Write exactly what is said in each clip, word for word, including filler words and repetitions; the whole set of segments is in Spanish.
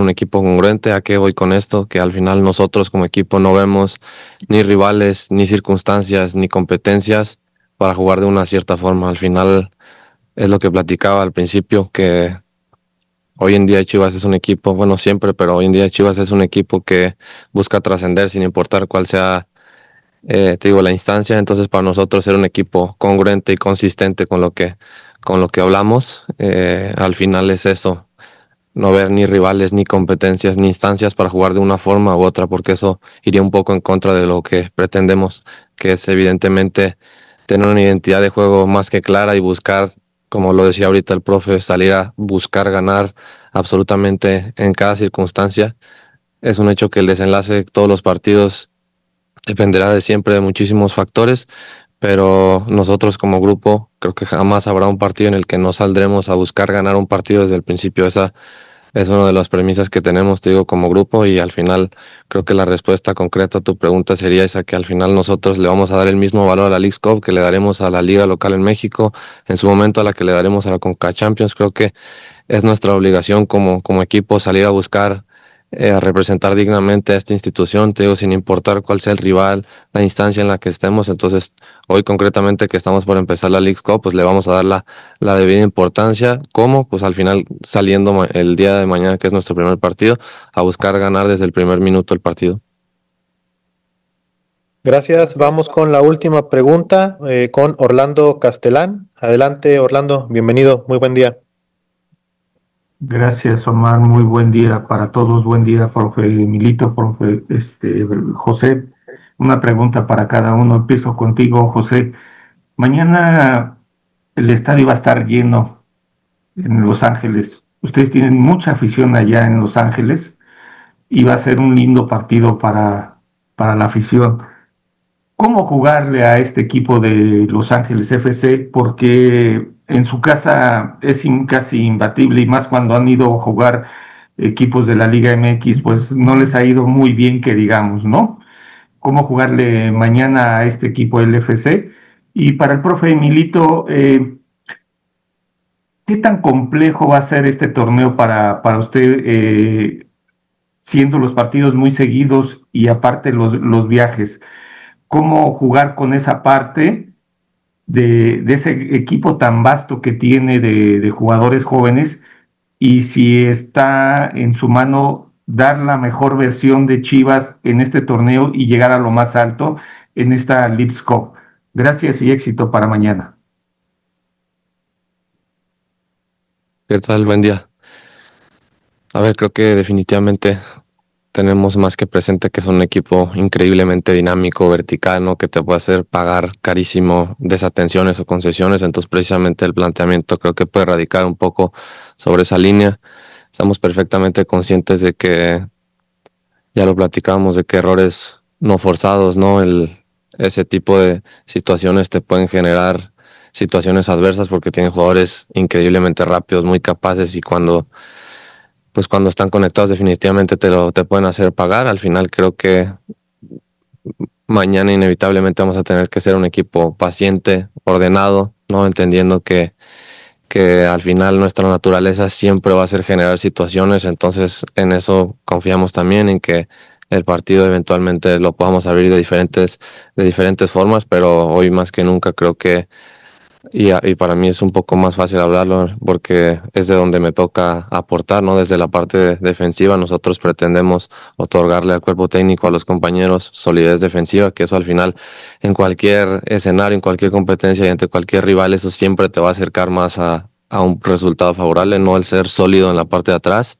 un equipo congruente. ¿A qué voy con esto? Que al final nosotros como equipo no vemos ni rivales, ni circunstancias, ni competencias para jugar de una cierta forma. Al final es lo que platicaba al principio, que hoy en día Chivas es un equipo, bueno, siempre, pero hoy en día Chivas es un equipo que busca trascender sin importar cuál sea, eh, te digo, la instancia. Entonces, para nosotros ser un equipo congruente y consistente con lo que, con lo que hablamos, eh, al final es eso, no ver ni rivales, ni competencias, ni instancias para jugar de una forma u otra, porque eso iría un poco en contra de lo que pretendemos, que es evidentemente tener una identidad de juego más que clara y buscar, como lo decía ahorita el profe, salir a buscar ganar absolutamente en cada circunstancia. Es un hecho que el desenlace de todos los partidos dependerá de siempre de muchísimos factores, pero nosotros como grupo creo que jamás habrá un partido en el que no saldremos a buscar ganar un partido desde el principio. Esa es una de las premisas que tenemos, te digo, como grupo, y al final creo que la respuesta concreta a tu pregunta sería esa, que al final nosotros le vamos a dar el mismo valor a la Leagues Cup que le daremos a la liga local en México, en su momento a la que le daremos a la Conca Champions. Creo que es nuestra obligación como, como equipo salir a buscar, eh, a representar dignamente a esta institución, te digo, sin importar cuál sea el rival, la instancia en la que estemos. Entonces, hoy concretamente que estamos por empezar la Leagues Cup, pues le vamos a dar la, la debida importancia. ¿Cómo? Pues al final saliendo ma- el día de mañana, que es nuestro primer partido, a buscar ganar desde el primer minuto el partido. Gracias. Vamos con la última pregunta eh, con Orlando Castelán. Adelante, Orlando. Bienvenido. Muy buen día. Gracias, Omar. Muy buen día para todos. Buen día, profe Milito, profe este, José. Una pregunta para cada uno. Empiezo contigo, José. Mañana el estadio va a estar lleno en Los Ángeles. Ustedes tienen mucha afición allá en Los Ángeles y va a ser un lindo partido para, para la afición. ¿Cómo jugarle a este equipo de Los Ángeles F C? Porque en su casa es in- casi imbatible, y más cuando han ido a jugar equipos de la Liga M X, pues no les ha ido muy bien, que digamos, ¿no? ¿Cómo jugarle mañana a este equipo del F C? Y para el profe Emilito, eh, ¿qué tan complejo va a ser este torneo para, para usted, eh, siendo los partidos muy seguidos y aparte los, los viajes? ¿Cómo jugar con esa parte de, de ese equipo tan vasto que tiene de, de jugadores jóvenes, y si está en su mano dar la mejor versión de Chivas en este torneo y llegar a lo más alto en esta Leagues Cup? Gracias y éxito para mañana. ¿Qué tal? Buen día. A ver, creo que definitivamente tenemos más que presente que es un equipo increíblemente dinámico, vertical, ¿no? Que te puede hacer pagar carísimo desatenciones o concesiones. Entonces, precisamente el planteamiento creo que puede radicar un poco sobre esa línea. Estamos perfectamente conscientes de que, ya lo platicábamos, de que errores no forzados, ¿no? El, ese tipo de situaciones te pueden generar situaciones adversas porque tienen jugadores increíblemente rápidos, muy capaces, y cuando pues cuando están conectados definitivamente te lo te pueden hacer pagar. Al final creo que mañana inevitablemente vamos a tener que ser un equipo paciente, ordenado, ¿no? Entendiendo que, que al final nuestra naturaleza siempre va a ser generar situaciones. Entonces en eso confiamos también en que el partido eventualmente lo podamos abrir de diferentes, de diferentes formas, pero hoy más que nunca creo que, y, a- y para mí es un poco más fácil hablarlo porque es de donde me toca aportar, ¿no? Desde la parte de- defensiva, nosotros pretendemos otorgarle al cuerpo técnico, a los compañeros, solidez defensiva, que eso al final, en cualquier escenario, en cualquier competencia y ante cualquier rival, eso siempre te va a acercar más a, a un resultado favorable, no el ser sólido en la parte de atrás.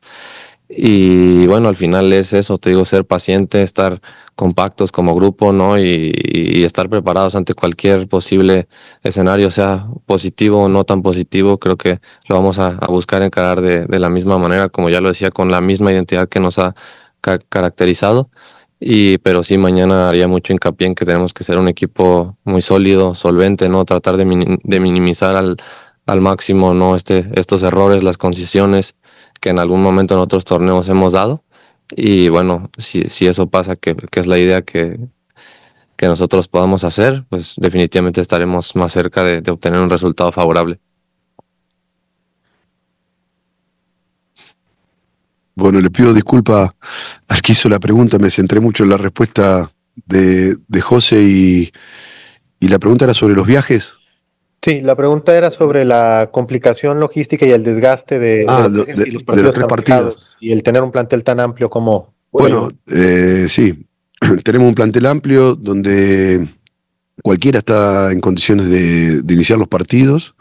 Y bueno, al final es eso, te digo, ser paciente, estar compactos como grupo, ¿no? Y, y estar preparados ante cualquier posible escenario, sea positivo o no tan positivo. Creo que lo vamos a, a buscar encarar de, de la misma manera, como ya lo decía, con la misma identidad que nos ha ca- caracterizado. Y, pero sí, mañana haría mucho hincapié en que tenemos que ser un equipo muy sólido, solvente, ¿no? Tratar de, mini- de minimizar al, al máximo, ¿no? Este, estos errores, las concisiones que en algún momento en otros torneos hemos dado. Y bueno, si, si eso pasa, que, que es la idea que, que nosotros podamos hacer, pues definitivamente estaremos más cerca de, de obtener un resultado favorable. Bueno, le pido disculpas al que hizo la pregunta, me centré mucho en la respuesta de, de José y, y la pregunta era sobre los viajes. Sí, la pregunta era sobre la complicación logística y el desgaste de, Ah, de los de- viajes y de- los de partidos los tres tan partidos. pegados, y el tener un plantel tan amplio como... Bueno, eh, sí, tenemos un plantel amplio donde cualquiera está en condiciones de, de iniciar los partidos.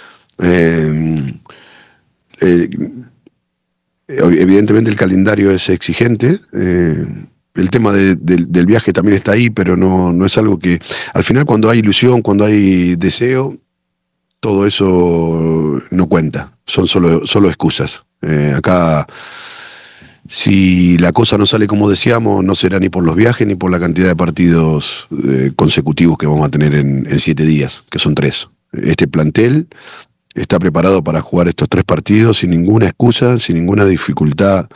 Eh, eh, Evidentemente el calendario es exigente. eh, el tema de- del- del viaje también está ahí, pero no, no es algo que... Al final, cuando hay ilusión, cuando hay deseo, todo eso no cuenta. Son solo, solo excusas. Eh, acá, si la cosa no sale como deseamos, no será ni por los viajes ni por la cantidad de partidos eh, consecutivos que vamos a tener en, en siete días, que son tres. Este plantel está preparado para jugar estos tres partidos sin ninguna excusa, sin ninguna dificultad,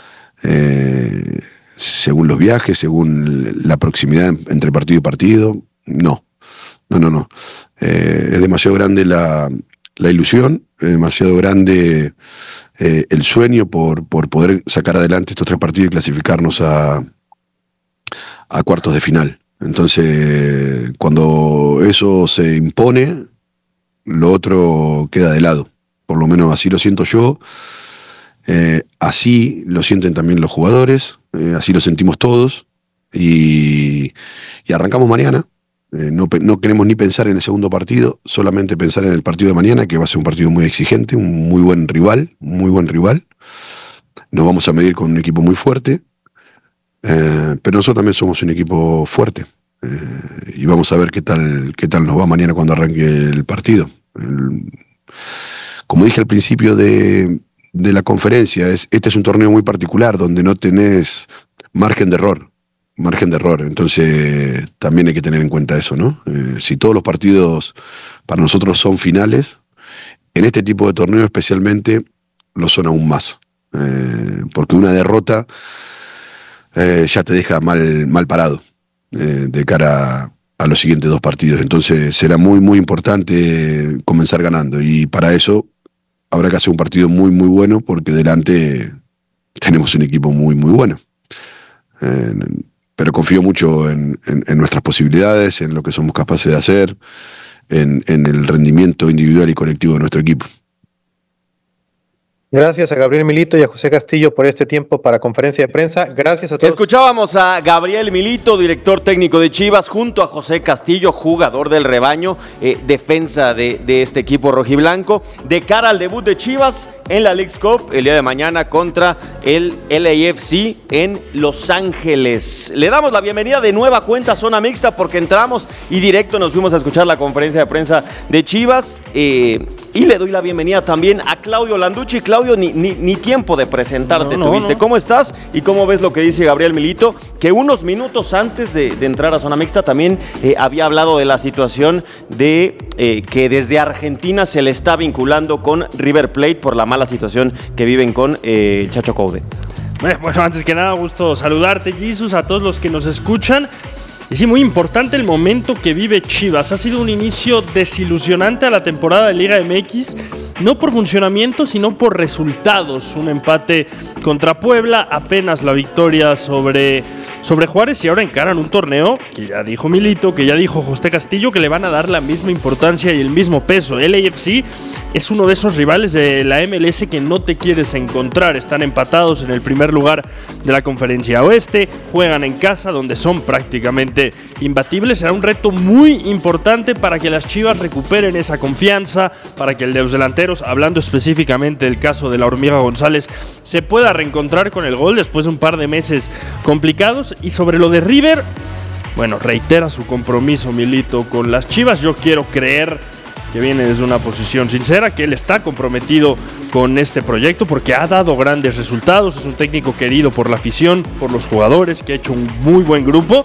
eh, según los viajes, según la proximidad entre partido y partido. No, no, no, no. Eh, es demasiado grande la, la ilusión, es demasiado grande eh, el sueño por, por poder sacar adelante estos tres partidos y clasificarnos a, a cuartos de final. Entonces, cuando eso se impone, lo otro queda de lado. Por lo menos así lo siento yo. Eh, así lo sienten también los jugadores. Eh, así lo sentimos todos. Y, y arrancamos mañana. Eh, no, pe- no queremos ni pensar en el segundo partido, solamente pensar en el partido de mañana, que va a ser un partido muy exigente, un muy buen rival, muy buen rival. Nos vamos a medir con un equipo muy fuerte. Eh, pero nosotros también somos un equipo fuerte. Eh, y vamos a ver qué tal, qué tal nos va mañana cuando arranque el partido. El- como dije al principio de, de la conferencia, es, este es un torneo muy particular donde no tenés margen de error. Margen de error. Entonces también hay que tener en cuenta eso, ¿no? Eh, si todos los partidos para nosotros son finales, en este tipo de torneo especialmente lo son aún más. Eh, porque una derrota eh, ya te deja mal, mal parado eh, de cara a, a los siguientes dos partidos. Entonces será muy, muy importante comenzar ganando. Y para eso habrá que hacer un partido muy, muy bueno, porque delante tenemos un equipo muy, muy bueno. Eh, pero confío mucho en, en, en nuestras posibilidades, en lo que somos capaces de hacer, en, en el rendimiento individual y colectivo de nuestro equipo. Gracias a Gabriel Milito y a José Castillo por este tiempo para conferencia de prensa. Gracias a todos. Escuchábamos a Gabriel Milito, director técnico de Chivas, junto a José Castillo, jugador del rebaño, eh, defensa de, de este equipo rojiblanco, de cara al debut de Chivas en la Leagues Cup el día de mañana contra el L A F C en Los Ángeles. Le damos la bienvenida de nueva cuenta a Zona Mixta, porque entramos y directo nos fuimos a escuchar la conferencia de prensa de Chivas, eh, y le doy la bienvenida también a Claudio Landucci. Claudio, ni, ni, ni tiempo de presentarte No, no, tuviste. no. ¿Cómo estás y cómo ves lo que dice Gabriel Milito? Que unos minutos antes de, de entrar a Zona Mixta también eh, había hablado de la situación de eh, que desde Argentina se le está vinculando con River Plate por la mala situación que viven con eh, el Chacho Coudet. Bueno, antes que nada, gusto saludarte, Jesus, a todos los que nos escuchan. Y sí, muy importante el momento que vive Chivas. Ha sido un inicio desilusionante a la temporada de Liga M X, no por funcionamiento, sino por resultados. Un empate contra Puebla, apenas la victoria sobre, sobre Juárez, y ahora encaran un torneo que ya dijo Milito, que ya dijo José Castillo, que le van a dar la misma importancia y el mismo peso. El A F C es uno de esos rivales de la M L S que no te quieres encontrar. Están empatados en el primer lugar de la Conferencia Oeste, juegan en casa donde son prácticamente imbatibles. Será un reto muy importante para que las Chivas recuperen esa confianza, para que el de los delanteros, hablando específicamente del caso de la Hormiga González, se pueda reencontrar con el gol después de un par de meses complicados. Y sobre lo de River, bueno, reitera su compromiso Milito con las Chivas. Yo quiero creer que viene desde una posición sincera, que él está comprometido con este proyecto porque ha dado grandes resultados. Es un técnico querido por la afición, por los jugadores, que ha hecho un muy buen grupo.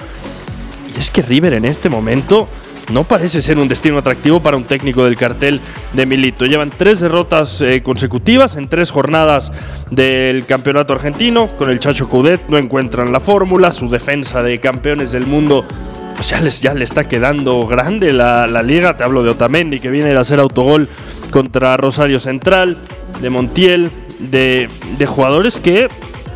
Y es que River en este momento no parece ser un destino atractivo para un técnico del cartel de Milito. Llevan tres derrotas eh, consecutivas en tres jornadas del campeonato argentino. Con el Chacho Coudet no encuentran la fórmula. Su defensa de campeones del mundo, pues ya, les, ya le está quedando grande la, la liga. Te hablo de Otamendi, que viene de hacer autogol contra Rosario Central, de Montiel, de, de jugadores que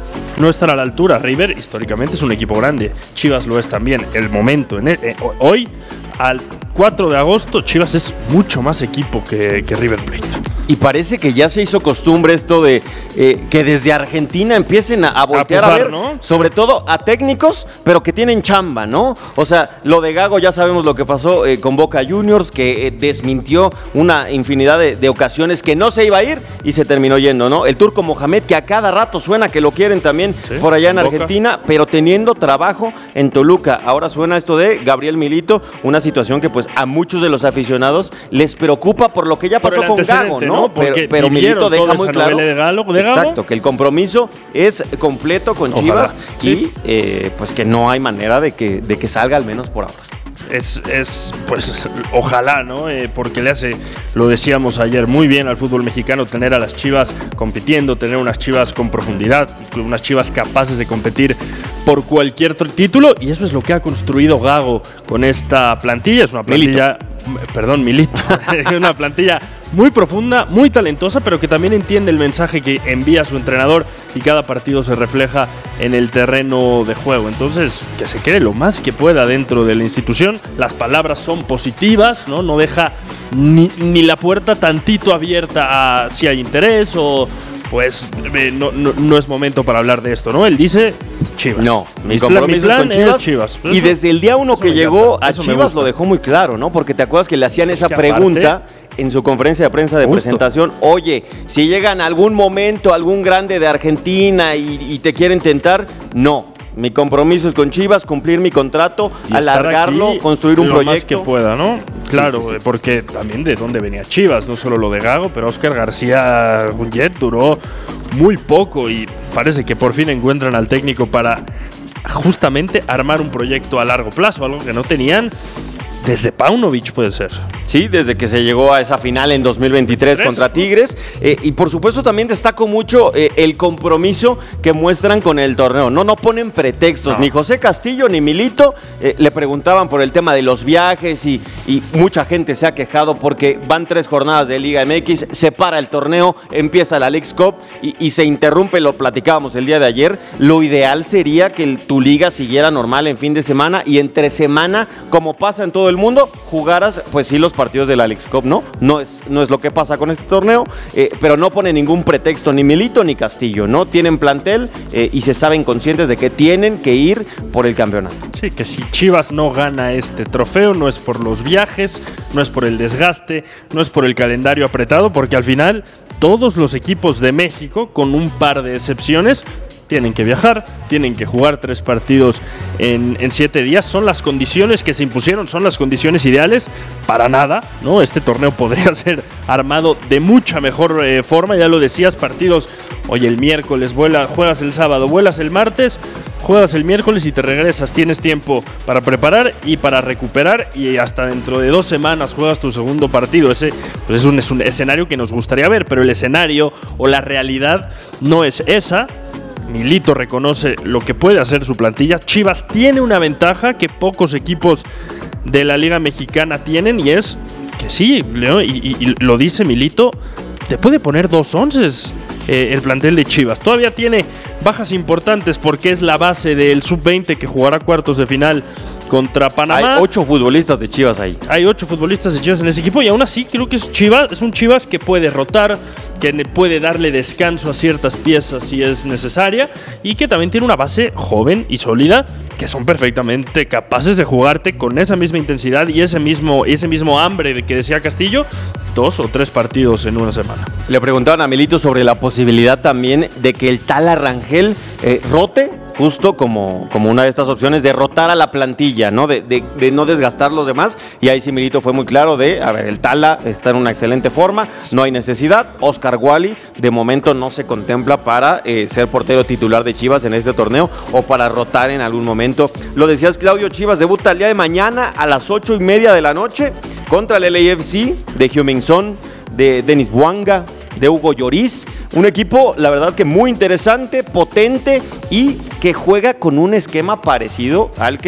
no están a la altura. River históricamente es un equipo grande, Chivas lo es también. El momento, en el, eh, hoy, al cuatro de agosto, Chivas es mucho más equipo que, que River Plate. Y parece que ya se hizo costumbre esto de eh, que desde Argentina empiecen a, a voltear a, pujar, a ver, ¿no? Sobre todo a técnicos, pero que tienen chamba, ¿no? O sea, lo de Gago ya sabemos lo que pasó eh, con Boca Juniors, que eh, desmintió una infinidad de, de ocasiones que no se iba a ir y se terminó yendo, ¿no? El turco Mohamed, que a cada rato suena que lo quieren también sí, por allá en Boca. Argentina, pero teniendo trabajo en Toluca. Ahora suena esto de Gabriel Milito, una situación que pues a muchos de los aficionados les preocupa por lo que ya pasó con Gago, ¿no? ¿no? Pero, pero Milito deja muy claro de Galo, de Gago. Exacto, que el compromiso es completo con Ojalá, Chivas sí. y eh, pues que no hay manera de que, de que salga al menos por ahora. Es, es pues ojalá, ¿no? Eh, porque le hace, lo decíamos ayer, muy bien al fútbol mexicano tener a las Chivas compitiendo, tener unas Chivas con profundidad, unas Chivas capaces de competir por cualquier título, y eso es lo que ha construido Gago con esta plantilla. Es una plantilla, Milito. perdón, Milito, una plantilla muy profunda, muy talentosa, pero que también entiende el mensaje que envía su entrenador y cada partido se refleja en el terreno de juego. Entonces, que se quede lo más que pueda dentro de la institución. Las palabras son positivas, ¿no? No deja ni, ni la puerta tantito abierta a si hay interés o pues eh, no, no, no es momento para hablar de esto, ¿no? Él dice Chivas. No, mi, mi compromiso plan, mi plan es con Chivas. Es Chivas. Y eso, desde el día uno que llegó encanta, a Chivas lo dejó muy claro, ¿no? Porque te acuerdas que le hacían esa pregunta aparte, en su conferencia de prensa de justo. presentación. Oye, si llegan algún momento, algún grande de Argentina y, y te quieren tentar, no. Mi compromiso es con Chivas, cumplir mi contrato, y alargarlo, construir un lo proyecto. Más que pueda, ¿no? Claro, sí, sí, sí. Porque también de dónde venía Chivas, no solo lo de Gago, pero Óscar García Gunjet duró muy poco y parece que por fin encuentran al técnico para justamente armar un proyecto a largo plazo, algo que no tenían desde Paunovic, puede ser. Sí, desde que se llegó a esa final en dos mil veintitrés contra Tigres. Eh, y por supuesto también destaco mucho eh, el compromiso que muestran con el torneo. No, no ponen pretextos. No. Ni José Castillo ni Milito eh, le preguntaban por el tema de los viajes y, y mucha gente se ha quejado porque van tres jornadas de Liga M X, se para el torneo, empieza la Leagues Cup y, y se interrumpe, lo platicábamos el día de ayer. Lo ideal sería que el, tu liga siguiera normal en fin de semana y entre semana, como pasa en todo el mundo, jugaras pues sí los partidos de la Leagues Cup, ¿no? No es, no es lo que pasa con este torneo, eh, pero no pone ningún pretexto ni Milito ni Castillo, ¿no? Tienen plantel eh, y se saben conscientes de que tienen que ir por el campeonato. Sí, que si Chivas no gana este trofeo, no es por los viajes, no es por el desgaste, no es por el calendario apretado, porque al final todos los equipos de México, con un par de excepciones, tienen que viajar, tienen que jugar tres partidos en, en siete días. Son las condiciones que se impusieron, son las condiciones ideales. Para nada, ¿no? Este torneo podría ser armado de mucha mejor eh, forma. Ya lo decías, partidos, oye, el miércoles, vuela, juegas el sábado, vuelas el martes, juegas el miércoles y te regresas. Tienes tiempo para preparar y para recuperar y hasta dentro de dos semanas juegas tu segundo partido. Ese pues es, un, es un escenario que nos gustaría ver, pero el escenario o la realidad no es esa. Milito reconoce lo que puede hacer su plantilla. Chivas tiene una ventaja que pocos equipos de la Liga Mexicana tienen y es que sí, ¿no? y, y, y lo dice Milito, te puede poner dos onces eh, el plantel de Chivas. Todavía tiene bajas importantes porque es la base del sub veinte que jugará cuartos de final contra Panamá. Hay ocho futbolistas de Chivas ahí. Hay ocho futbolistas de Chivas en ese equipo y aún así creo que es Chivas, es un Chivas que puede rotar, que puede darle descanso a ciertas piezas si es necesaria y que también tiene una base joven y sólida que son perfectamente capaces de jugarte con esa misma intensidad y ese mismo, ese mismo hambre de que decía Castillo, dos o tres partidos en una semana. Le preguntaban a Milito sobre la posibilidad también de que el Tala Rangel eh, rote, justo como, como una de estas opciones de rotar a la plantilla, ¿no? De, de, de no desgastar los demás. Y ahí sí Milito fue muy claro de, a ver, el Tala está en una excelente forma, no hay necesidad. Oscar Wally de momento no se contempla para eh, ser portero titular de Chivas en este torneo o para rotar en algún momento. Lo decías, Claudio, Chivas debuta el día de mañana a las ocho y media de la noche contra el L A F C de Heung-min Son, de Denis Bouanga, de Hugo Lloris, un equipo la verdad que muy interesante, potente y que juega con un esquema parecido al que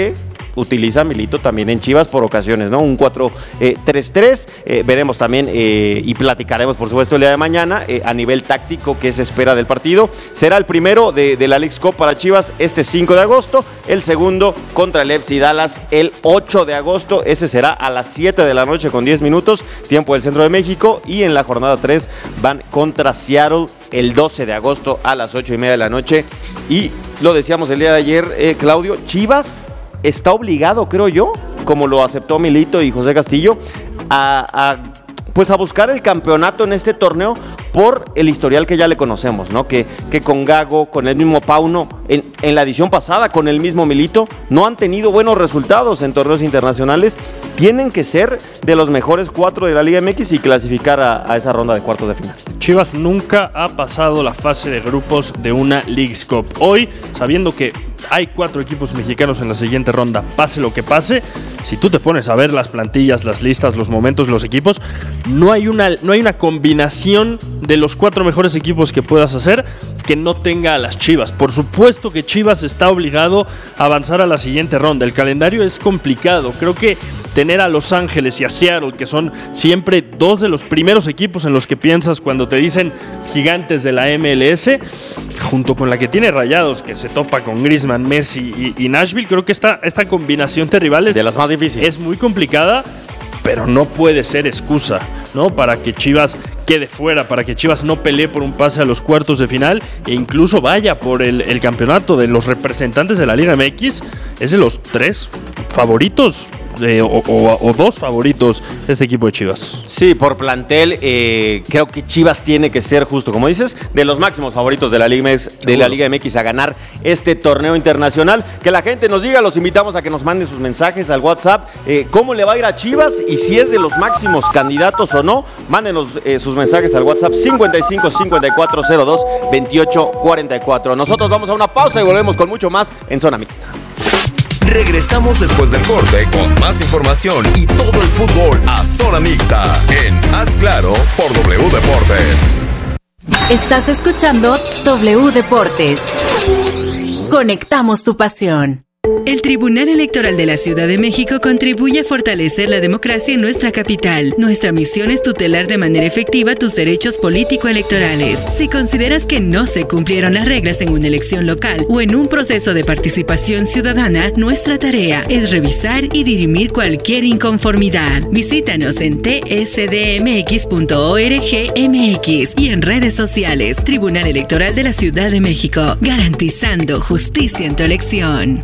utiliza Milito también en Chivas por ocasiones, ¿no? Un cuatro tres tres, eh, veremos también eh, y platicaremos por supuesto el día de mañana eh, a nivel táctico qué se espera del partido. Será el primero de, de la Leagues Cup para Chivas este cinco de agosto, el segundo contra el F C Dallas el ocho de agosto, ese será a las siete de la noche con diez minutos, tiempo del centro de México, y en la jornada tres van contra Seattle el doce de agosto a las ocho y media de la noche. Y lo decíamos el día de ayer, eh, Claudio, Chivas está obligado, creo yo, como lo aceptó Milito y José Castillo, a, a, pues a buscar el campeonato en este torneo por el historial que ya le conocemos, ¿no? Que, que con Gago, con el mismo Pauno, en, en la edición pasada con el mismo Milito, no han tenido buenos resultados en torneos internacionales. Tienen que ser de los mejores cuatro de la Liga M X y clasificar a, a esa ronda de cuartos de final. Chivas nunca ha pasado la fase de grupos de una Leagues Cup. Hoy, sabiendo que hay cuatro equipos mexicanos en la siguiente ronda, pase lo que pase, si tú te pones a ver las plantillas, las listas, los momentos, los equipos, no hay una, no hay una combinación de los cuatro mejores equipos que puedas hacer que no tenga a las Chivas. Por supuesto que Chivas está obligado a avanzar a la siguiente ronda. El calendario es complicado. Creo que tener a Los Ángeles y a Seattle, que son siempre dos de los primeros equipos en los que piensas cuando te dicen gigantes de la M L S, junto con la que tiene Rayados, que se topa con Griezmann, Messi y, y Nashville, creo que esta, esta combinación de rivales de las más difíciles es muy complicada, pero no puede ser excusa, ¿no? Para que Chivas quede fuera, para que Chivas no pelee por un pase a los cuartos de final e incluso vaya por el, el campeonato. De los representantes de la Liga M X, es de los tres favoritos. Eh, o, o, o dos favoritos este equipo de Chivas. Sí, por plantel, eh, creo que Chivas tiene que ser, justo como dices, de los máximos favoritos de la Liga M X, de la Liga M X a ganar este torneo internacional. Que la gente nos diga, los invitamos a que nos manden sus mensajes al WhatsApp, eh, cómo le va a ir a Chivas y si es de los máximos candidatos o no. Mándenos eh, sus mensajes al WhatsApp cincuenta y cinco cincuenta y cuatro cero dos veintiocho cuarenta y cuatro. Nosotros vamos a una pausa y volvemos con mucho más en Zona Mixta. Regresamos después del corte con más información y todo el fútbol a Zona Mixta en Haz Claro por W Deportes. Estás escuchando W Deportes. Conectamos tu pasión. El Tribunal Electoral de la Ciudad de México contribuye a fortalecer la democracia en nuestra capital. Nuestra misión es tutelar de manera efectiva tus derechos político-electorales. Si consideras que no se cumplieron las reglas en una elección local o en un proceso de participación ciudadana, nuestra tarea es revisar y dirimir cualquier inconformidad. Visítanos en t s d m x punto org m x y en redes sociales. Tribunal Electoral de la Ciudad de México, garantizando justicia en tu elección.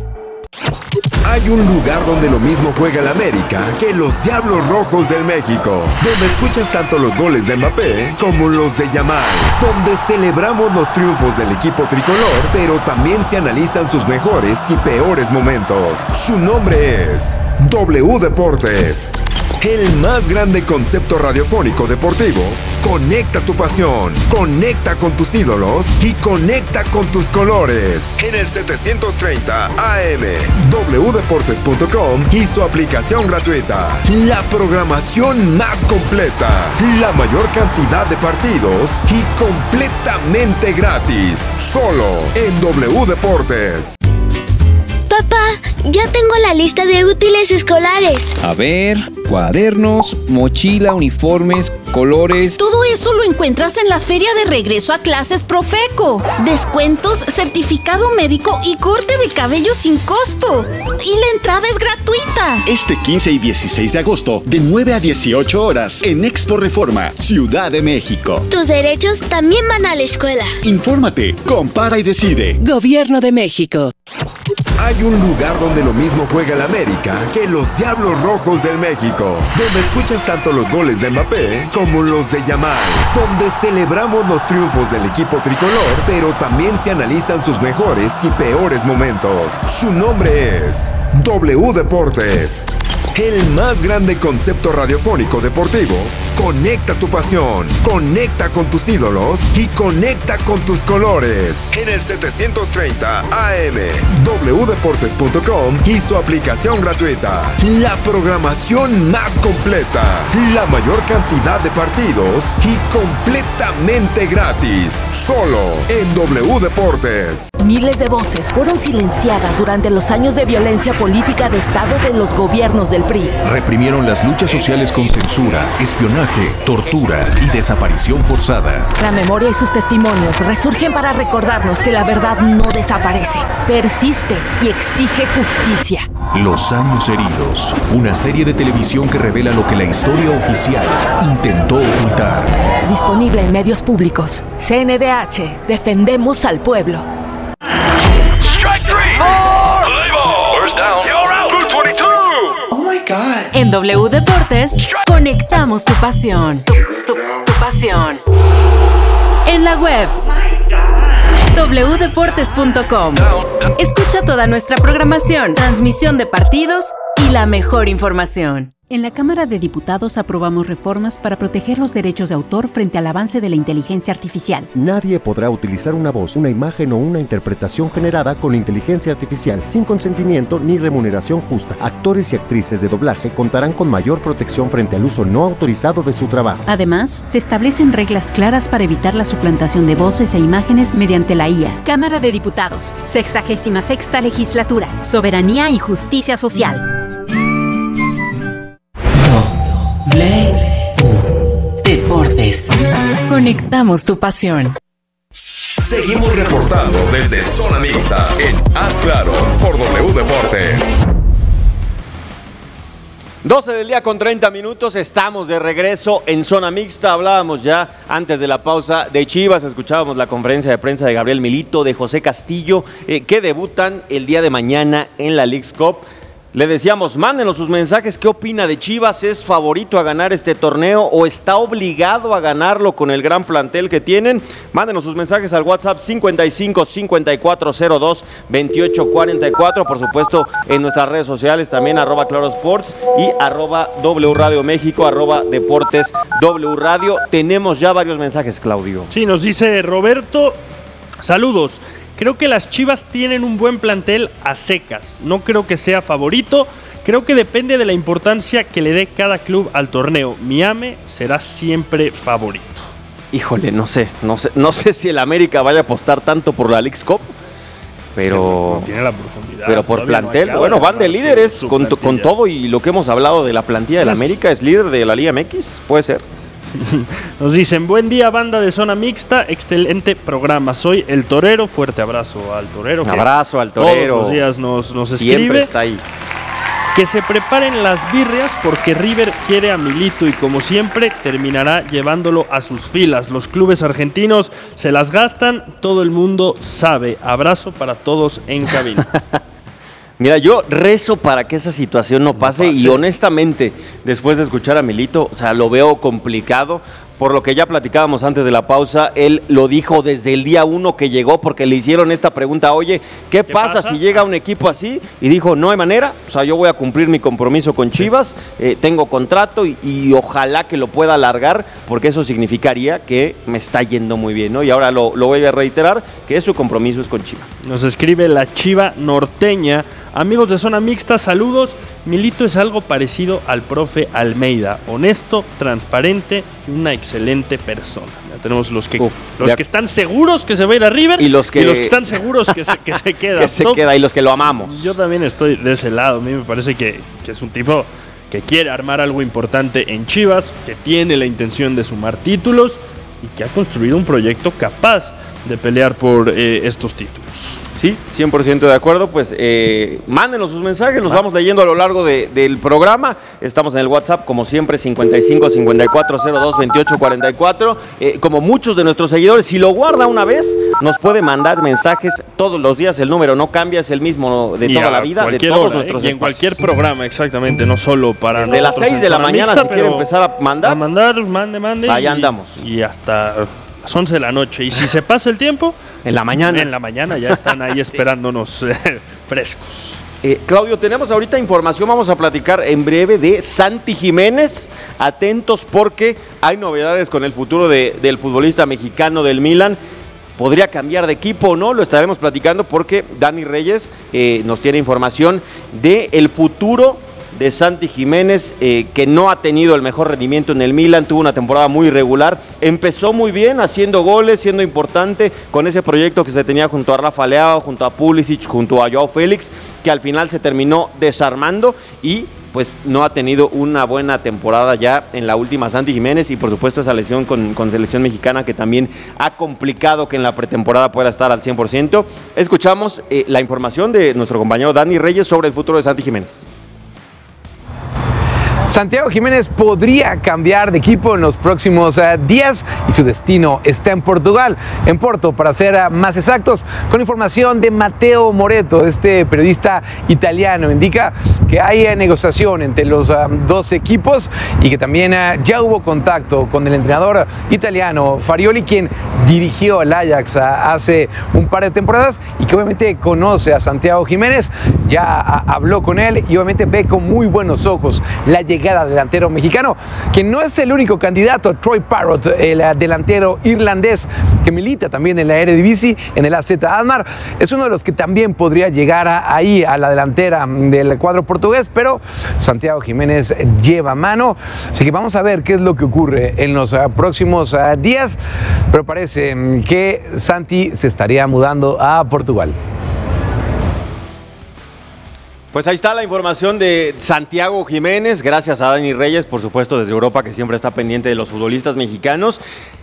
Hay un lugar donde lo mismo juega el América que los Diablos Rojos del México, donde escuchas tanto los goles de Mbappé como los de Yamal, donde celebramos los triunfos del equipo tricolor, pero también se analizan sus mejores y peores momentos. Su nombre es W Deportes. El más grande concepto radiofónico deportivo. Conecta tu pasión, conecta con tus ídolos y conecta con tus colores. En el setecientos treinta A M, w deportes punto com y su aplicación gratuita. La programación más completa, la mayor cantidad de partidos y completamente gratis. Solo en W Deportes. Papá, ya tengo la lista de útiles escolares. A ver, cuadernos, mochila, uniformes, colores. Todo eso lo encuentras en la feria de regreso a clases Profeco. Descuentos, certificado médico y corte de cabello sin costo. Y la entrada es gratuita. Este quince y dieciséis de agosto, de nueve a dieciocho horas, en Expo Reforma, Ciudad de México. Tus derechos también van a la escuela. Infórmate, compara y decide. Gobierno de México. Hay un lugar donde lo mismo juega el América que los Diablos Rojos del México, donde escuchas tanto los goles de Mbappé como los de Yamal, donde celebramos los triunfos del equipo tricolor, pero también se analizan sus mejores y peores momentos. Su nombre es W Deportes. el más grande concepto radiofónico deportivo. Conecta tu pasión, conecta con tus ídolos y conecta con tus colores. En el setecientos treinta A M, doble u deportes punto com y su aplicación gratuita. La programación más completa, la mayor cantidad de partidos y completamente gratis. Solo en W Deportes. Miles de voces fueron silenciadas durante los años de violencia política de Estado de los gobiernos del P R I. Reprimieron las luchas sociales con censura, espionaje, tortura y desaparición forzada. La memoria y sus testimonios resurgen para recordarnos que la verdad no desaparece, persiste y exige justicia. Los años heridos, una serie de televisión que revela lo que la historia oficial intentó ocultar. Disponible en medios públicos. C N D H, defendemos al pueblo. Strike three. More. Play ball. First down. You're out. Blue veintidós. Oh my God. En W Deportes, conectamos tu pasión. Tu, tu, tu pasión. En la web. doble u deportes punto com. Escucha toda nuestra programación, transmisión de partidos y la mejor información. En la Cámara de Diputados aprobamos reformas para proteger los derechos de autor frente al avance de la inteligencia artificial. Nadie podrá utilizar una voz, una imagen o una interpretación generada con inteligencia artificial sin consentimiento ni remuneración justa. Actores y actrices de doblaje contarán con mayor protección frente al uso no autorizado de su trabajo. Además, se establecen reglas claras para evitar la suplantación de voces e imágenes mediante la I A. Cámara de Diputados, sexagésima sexta legislatura, soberanía y justicia social. Deportes. Conectamos tu pasión. Seguimos reportando desde Zona Mixta en Haz Claro por W Deportes. doce del día con treinta minutos, estamos de regreso en Zona Mixta. Hablábamos ya antes de la pausa de Chivas, escuchábamos la conferencia de prensa de Gabriel Milito, de José Castillo, eh, que debutan el día de mañana en la Leagues Cup. Le decíamos, mándenos sus mensajes, ¿qué opina de Chivas? ¿Es favorito a ganar este torneo o está obligado a ganarlo con el gran plantel que tienen? Mándenos sus mensajes al WhatsApp cincuenta y cinco, cincuenta y cuatro cero dos, veintiocho cuarenta y cuatro, por supuesto en nuestras redes sociales también, arroba Claro Sports y arroba W Radio México, arroba Deportes W Radio. Tenemos ya varios mensajes, Claudio. Sí, nos dice Roberto, saludos. Creo que las Chivas tienen un buen plantel a secas. No creo que sea favorito. Creo que depende de la importancia que le dé cada club al torneo. Miami será siempre favorito. Híjole, no sé, no sé, no sé si el América vaya a apostar tanto por la Leagues Cup, pero no tiene la profundidad. Pero por plantel, no bueno, van de líderes con, con todo y lo que hemos hablado de la plantilla del América, es líder de la Liga M X, puede ser. Nos dicen, buen día banda de Zona Mixta, excelente programa, soy el Torero, fuerte abrazo al Torero. Un abrazo al Torero. Todos los días nos, nos escribe. Siempre está ahí. Que se preparen las birrias porque River quiere a Milito y como siempre terminará llevándolo a sus filas. Los clubes argentinos se las gastan, todo el mundo sabe. Abrazo para todos en cabina. Mira, yo rezo para que esa situación no pase, no pase y honestamente, después de escuchar a Milito, o sea, lo veo complicado. Por lo que ya platicábamos antes de la pausa, él lo dijo desde el día uno que llegó porque le hicieron esta pregunta, oye, ¿qué, ¿Qué pasa, pasa si llega un equipo así? Y dijo, no hay manera, o sea, yo voy a cumplir mi compromiso con Chivas, eh, tengo contrato y, y ojalá que lo pueda alargar porque eso significaría que me está yendo muy bien, ¿no? Y ahora lo, lo voy a reiterar, que su compromiso es con Chivas. Nos escribe la Chiva Norteña. Amigos de Zona Mixta, saludos. Milito es algo parecido al profe Almeida, honesto, transparente y una excelente persona. Ya tenemos los que Uf, los ya. que están seguros que se va a ir a River y los que, y los que están seguros que se, que se queda. que se ¿no? queda y los que lo amamos. Yo también estoy de ese lado. A mí me parece que, que es un tipo que quiere armar algo importante en Chivas, que tiene la intención de sumar títulos y que ha construido un proyecto capaz de pelear por eh, estos títulos. Sí, cien por ciento de acuerdo, pues eh, mándenos sus mensajes, los vamos leyendo a lo largo de, del programa. Estamos en el WhatsApp, como siempre, cincuenta y cinco, cincuenta y cuatro cero dos, veintiocho cuarenta y cuatro. Eh, como muchos de nuestros seguidores, si lo guarda una vez, nos puede mandar mensajes todos los días. El número no cambia, es el mismo de y toda la vida, de todos hora, nuestros eh, y en cualquier programa, exactamente, no solo para desde las seis de la mañana, mixta, si quiere empezar a mandar. A mandar, mande, mande. Allá y, andamos. Y hasta las once de la noche. Y si se pasa el tiempo, en la mañana. En la mañana ya están ahí esperándonos eh, frescos. Eh, Claudio, tenemos ahorita información, vamos a platicar en breve de Santi Jiménez. Atentos porque hay novedades con el futuro de, del futbolista mexicano del Milan. ¿Podría cambiar de equipo o no? Lo estaremos platicando porque Dani Reyes eh, nos tiene información del futuro de Santi Jiménez, eh, que no ha tenido el mejor rendimiento en el Milan, tuvo una temporada muy irregular, empezó muy bien haciendo goles, siendo importante con ese proyecto que se tenía junto a Rafa Leao, junto a Pulisic, junto a Joao Félix, que al final se terminó desarmando y pues no ha tenido una buena temporada ya en la última Santi Jiménez, y por supuesto esa lesión con, con selección mexicana que también ha complicado que en la pretemporada pueda estar al cien por ciento. Escuchamos eh, la información de nuestro compañero Dani Reyes sobre el futuro de Santi Jiménez. Santiago Jiménez podría cambiar de equipo en los próximos uh, días y su destino está en Portugal, en Porto, para ser uh, más exactos. Con información de Matteo Moretto, este periodista italiano, indica que hay uh, negociación entre los uh, dos equipos y que también uh, ya hubo contacto con el entrenador italiano Farioli, quien dirigió al Ajax uh, hace un par de temporadas y que obviamente conoce a Santiago Jiménez, ya uh, habló con él y obviamente ve con muy buenos ojos la llegada del delantero mexicano, que no es el único candidato. Troy Parrott, el delantero irlandés que milita también en la Eredivisie, en el A Z Alkmaar, es uno de los que también podría llegar a, ahí a la delantera del cuadro portugués, pero Santiago Jiménez lleva mano, así que vamos a ver qué es lo que ocurre en los uh, próximos uh, días, pero parece um, que Santi se estaría mudando a Portugal. Pues ahí está la información de Santiago Jiménez, gracias a Dani Reyes, por supuesto desde Europa, que siempre está pendiente de los futbolistas mexicanos.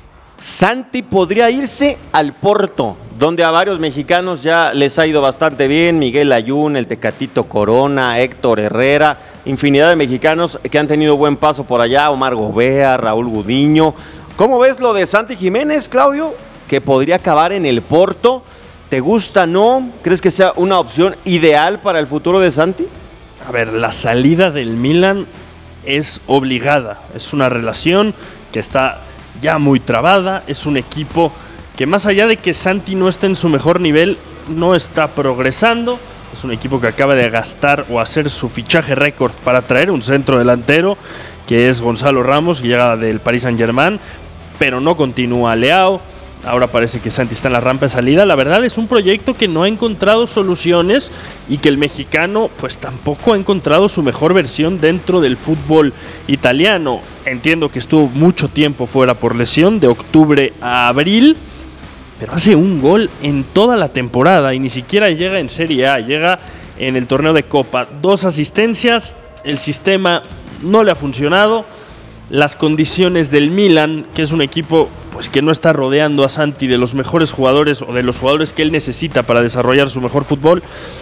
Santi podría irse al Porto, donde a varios mexicanos ya les ha ido bastante bien, Miguel Ayun, el Tecatito Corona, Héctor Herrera, infinidad de mexicanos que han tenido buen paso por allá, Omar Gobea, Raúl Gudiño. ¿Cómo ves lo de Santi Jiménez, Claudio? Que podría acabar en el Porto. ¿Te gusta, no? ¿Crees que sea una opción ideal para el futuro de Santi? A ver, la salida del Milan es obligada. Es una relación que está ya muy trabada. Es un equipo que, más allá de que Santi no esté en su mejor nivel, no está progresando. Es un equipo que acaba de gastar o hacer su fichaje récord para traer un centro delantero, que es Gonzalo Ramos, que llega del Paris Saint-Germain, pero no continúa Leao. Ahora parece que Santi está en la rampa de salida. La verdad es un proyecto que no ha encontrado soluciones y que el mexicano pues tampoco ha encontrado su mejor versión dentro del fútbol italiano. Entiendo que estuvo mucho tiempo fuera por lesión, de octubre a abril, pero hace un gol en toda la temporada y ni siquiera llega en Serie A, llega en el torneo de Copa. Dos asistencias, el sistema no le ha funcionado. Las condiciones del Milan, que es un equipo pues que no está rodeando a Santi de los mejores jugadores o de los jugadores que él necesita para desarrollar su mejor fútbol,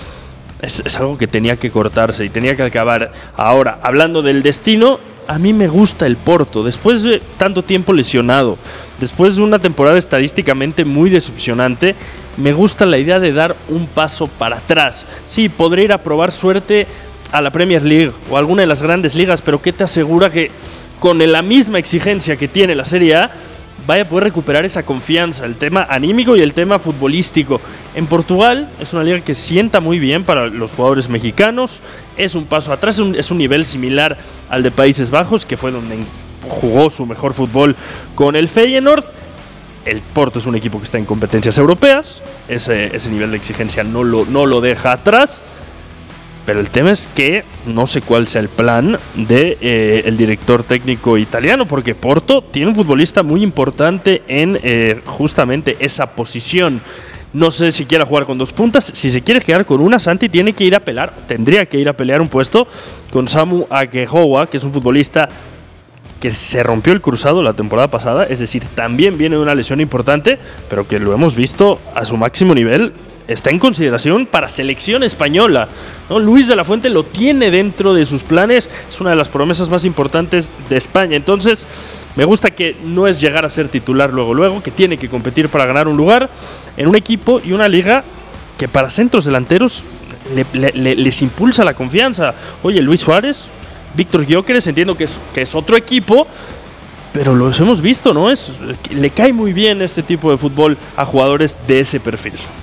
es, es algo que tenía que cortarse y tenía que acabar. Ahora, hablando del destino, a mí me gusta el Porto. Después de tanto tiempo lesionado, después de una temporada estadísticamente muy decepcionante, me gusta la idea de dar un paso para atrás. Sí, podría ir a probar suerte a la Premier League o a alguna de las grandes ligas, pero ¿qué te asegura que con la misma exigencia que tiene la Serie A vaya a poder recuperar esa confianza, el tema anímico y el tema futbolístico? En Portugal es una liga que sienta muy bien para los jugadores mexicanos, es un paso atrás, es un, es un nivel similar al de Países Bajos, que fue donde jugó su mejor fútbol con el Feyenoord. El Porto es un equipo que está en competencias europeas, ese, ese nivel de exigencia no lo, no lo deja atrás. Pero el tema es que no sé cuál sea el plan de eh, el director técnico italiano, porque Porto tiene un futbolista muy importante en eh, justamente esa posición. No sé si quiera jugar con dos puntas. Si se quiere quedar con una, Santi tiene que ir a pelear, tendría que ir a pelear un puesto con Samu Akehowa, que es un futbolista que se rompió el cruzado la temporada pasada, es decir, también viene de una lesión importante, pero que lo hemos visto a su máximo nivel. Está en consideración para selección española, ¿no? Luis de la Fuente lo tiene dentro de sus planes, es una de las promesas más importantes de España. Entonces, me gusta que no es llegar a ser titular luego, luego, que tiene que competir para ganar un lugar en un equipo y una liga que para centros delanteros le, le, le, les impulsa la confianza. Oye, Luis Suárez, Víctor Gyökeres, entiendo que es, que es otro equipo, pero los hemos visto, ¿no? Es, le cae muy bien este tipo de fútbol a jugadores de ese perfil.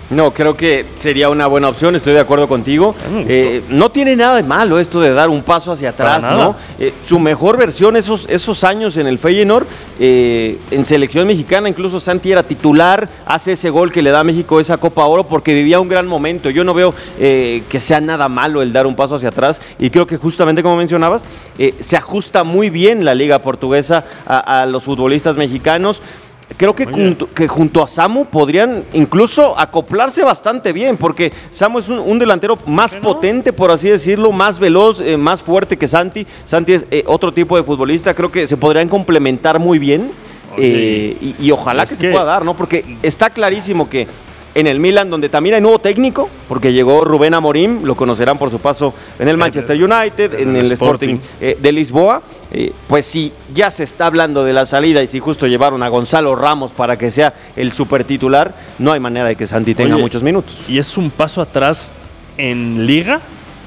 No, creo que sería una buena opción, estoy de acuerdo contigo. Eh, no tiene nada de malo esto de dar un paso hacia atrás, ¿no? Eh, su mejor versión, esos, esos años en el Feyenoord, eh, en selección mexicana, incluso Santi era titular, hace ese gol que le da a México esa Copa Oro porque vivía un gran momento. Yo no veo eh, que sea nada malo el dar un paso hacia atrás y creo que justamente como mencionabas, eh, se ajusta muy bien la Liga Portuguesa a, a los futbolistas mexicanos. Creo que junto, que junto a Samu podrían incluso acoplarse bastante bien, porque Samu es un, un delantero más potente, por así decirlo, más veloz, eh, más fuerte que Santi. Santi es eh, otro tipo de futbolista, creo que se podrían complementar muy bien eh, y, y ojalá que, que se pueda dar, ¿no? Porque está clarísimo que en el Milan, donde también hay nuevo técnico, porque llegó Rubén Amorim, lo conocerán por su paso en el Manchester United, en el Sporting eh, de Lisboa, eh, pues si ya se está hablando de la salida y si justo llevaron a Gonzalo Ramos para que sea el supertitular, no hay manera de que Santi tenga Oye, muchos minutos. Y es un paso atrás en Liga,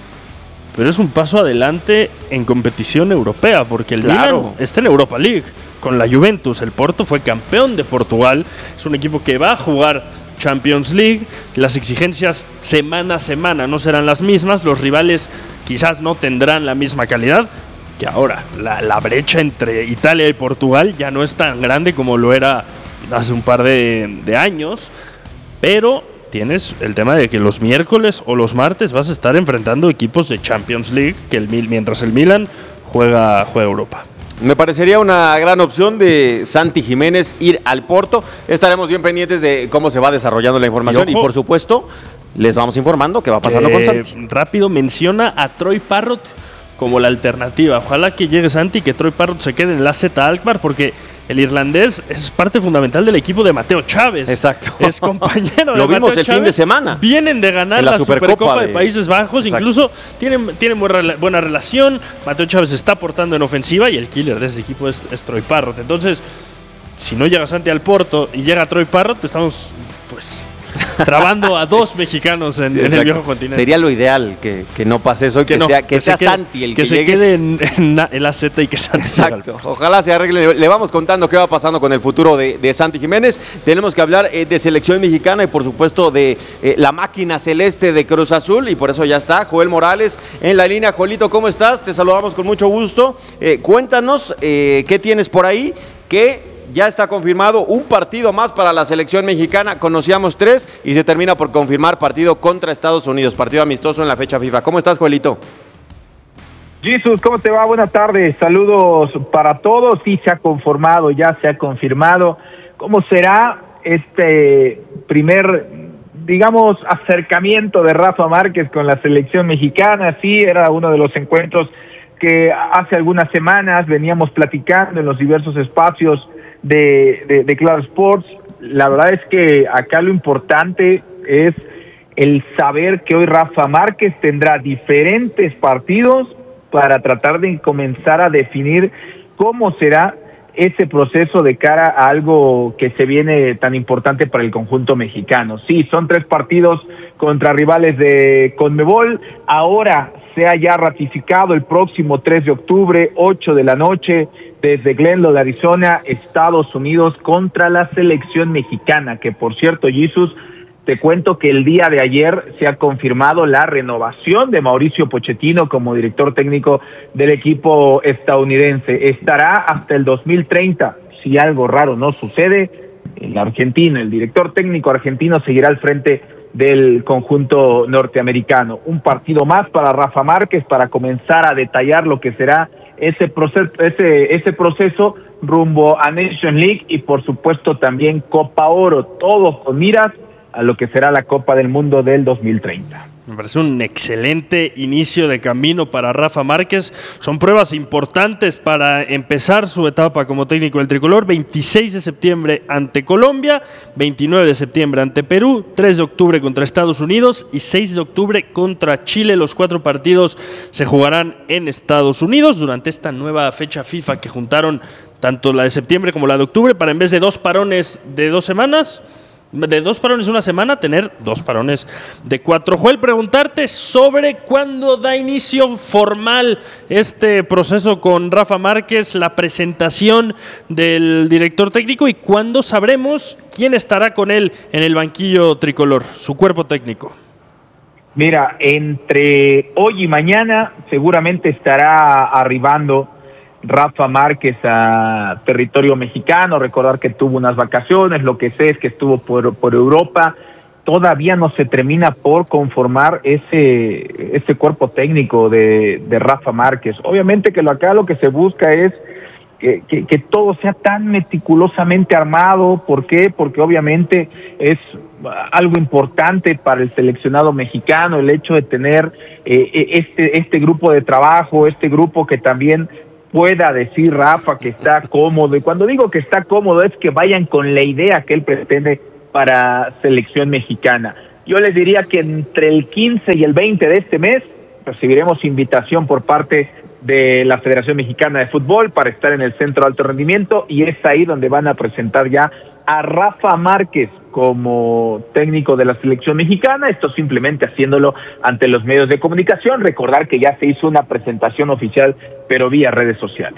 pero es un paso adelante en competición europea, porque el Claro. Milan está en Europa League con la Juventus, el Porto fue campeón de Portugal, es un equipo que va a jugar Champions League, las exigencias semana a semana no serán las mismas, los rivales quizás no tendrán la misma calidad, que ahora la, la brecha entre Italia y Portugal ya no es tan grande como lo era hace un par de, de años, pero tienes el tema de que los miércoles o los martes vas a estar enfrentando equipos de Champions League, que el, mientras el Milan juega, juega Europa. Me parecería una gran opción de Santi Jiménez ir al Porto. Estaremos bien pendientes de cómo se va desarrollando la información y, y por supuesto les vamos informando qué va pasando eh, con Santi. Rápido menciona a Troy Parrott como la alternativa. Ojalá que llegue Santi y que Troy Parrott se quede en el A Z Alkmaar, porque el irlandés es parte fundamental del equipo de Mateo Chávez. Exacto. Es compañero de Lo vimos Mateo el Chávez. fin de semana. Vienen de ganar En la la, Supercopa Supercopa de, de Países Bajos. Exacto. Incluso tienen, tienen buena, buena relación. Mateo Chávez se está aportando en ofensiva y el killer de ese equipo es, es Troy Parrott. Entonces, si no llega Santi al Porto y llega Troy Parrott, estamos pues trabando a dos mexicanos en, Sí, en el exacto. viejo continente. Sería lo ideal que, que no pase eso y que, Que no, sea, que que sea se quede- Santi el que, que se llegue. quede en, en el A Z y que Santi Exacto. Ojalá se arregle. Le vamos contando qué va pasando con el futuro de, de Santi Jiménez. Tenemos que hablar eh, de selección mexicana y por supuesto de eh, la máquina celeste de Cruz Azul y por eso ya está Joel Morales en la línea. Joelito, ¿cómo estás? Te saludamos con mucho gusto. Eh, cuéntanos eh, qué tienes por ahí, que ya está confirmado un partido más para la selección mexicana. Conocíamos tres y se termina por confirmar partido contra Estados Unidos, partido amistoso en la fecha FIFA. ¿Cómo estás, Joelito? Jesús, ¿cómo te va? Buenas tardes, saludos para todos. Sí, se ha conformado, ya se ha confirmado cómo será este primer, digamos, acercamiento de Rafa Márquez con la selección mexicana. Sí, era uno de los encuentros que hace algunas semanas veníamos platicando en los diversos espacios de, de, de Claro Sports. La verdad es que acá lo importante es el saber que hoy Rafa Márquez tendrá diferentes partidos para tratar de comenzar a definir cómo será ese proceso de cara a algo que se viene tan importante para el conjunto mexicano. Sí, son tres partidos contra rivales de CONMEBOL. Ahora se ha ya ratificado el próximo tres de octubre, ocho de la noche, desde Glendale, Arizona, Estados Unidos, contra la selección mexicana, que por cierto, Jesús, te cuento que el día de ayer se ha confirmado la renovación de Mauricio Pochettino como director técnico del equipo estadounidense. Estará hasta el dos mil treinta. Si algo raro no sucede, el argentino, el director técnico argentino seguirá al frente del conjunto norteamericano. Un partido más para Rafa Márquez para comenzar a detallar lo que será ese proceso, ese, ese proceso rumbo a Nation League y por supuesto también Copa Oro, todos con miras a lo que será la Copa del Mundo del dos mil treinta. Me parece un excelente inicio de camino para Rafa Márquez. Son pruebas importantes para empezar su etapa como técnico del tricolor. veintiséis de septiembre ante Colombia, veintinueve de septiembre ante Perú, tres de octubre contra Estados Unidos y seis de octubre contra Chile. Los cuatro partidos se jugarán en Estados Unidos durante esta nueva fecha FIFA que juntaron tanto la de septiembre como la de octubre para, en vez de dos parones de dos semanas, de dos parones una semana, tener dos parones de cuatro. Joel, preguntarte sobre cuándo da inicio formal este proceso con Rafa Márquez, la presentación del director técnico y cuándo sabremos quién estará con él en el banquillo tricolor, su cuerpo técnico. Mira, entre hoy y mañana seguramente estará arribando Rafa Márquez a territorio mexicano. Recordar que tuvo unas vacaciones, lo que sé es que estuvo por, por Europa. Todavía no se termina por conformar ese, ese cuerpo técnico de, de Rafa Márquez. Obviamente que lo acá lo que se busca es que, que, que todo sea tan meticulosamente armado. ¿Por qué? Porque obviamente es algo importante para el seleccionado mexicano el hecho de tener eh, este, este grupo de trabajo, este grupo que también pueda decir Rafa que está cómodo, y cuando digo que está cómodo es que vayan con la idea que él pretende para selección mexicana. Yo les diría que entre el quince y el veinte de este mes recibiremos invitación por parte de la Federación Mexicana de Fútbol para estar en el Centro de Alto Rendimiento, y es ahí donde van a presentar ya a Rafa Márquez como técnico de la selección mexicana, esto simplemente haciéndolo ante los medios de comunicación. Recordar que ya se hizo una presentación oficial, pero vía redes sociales.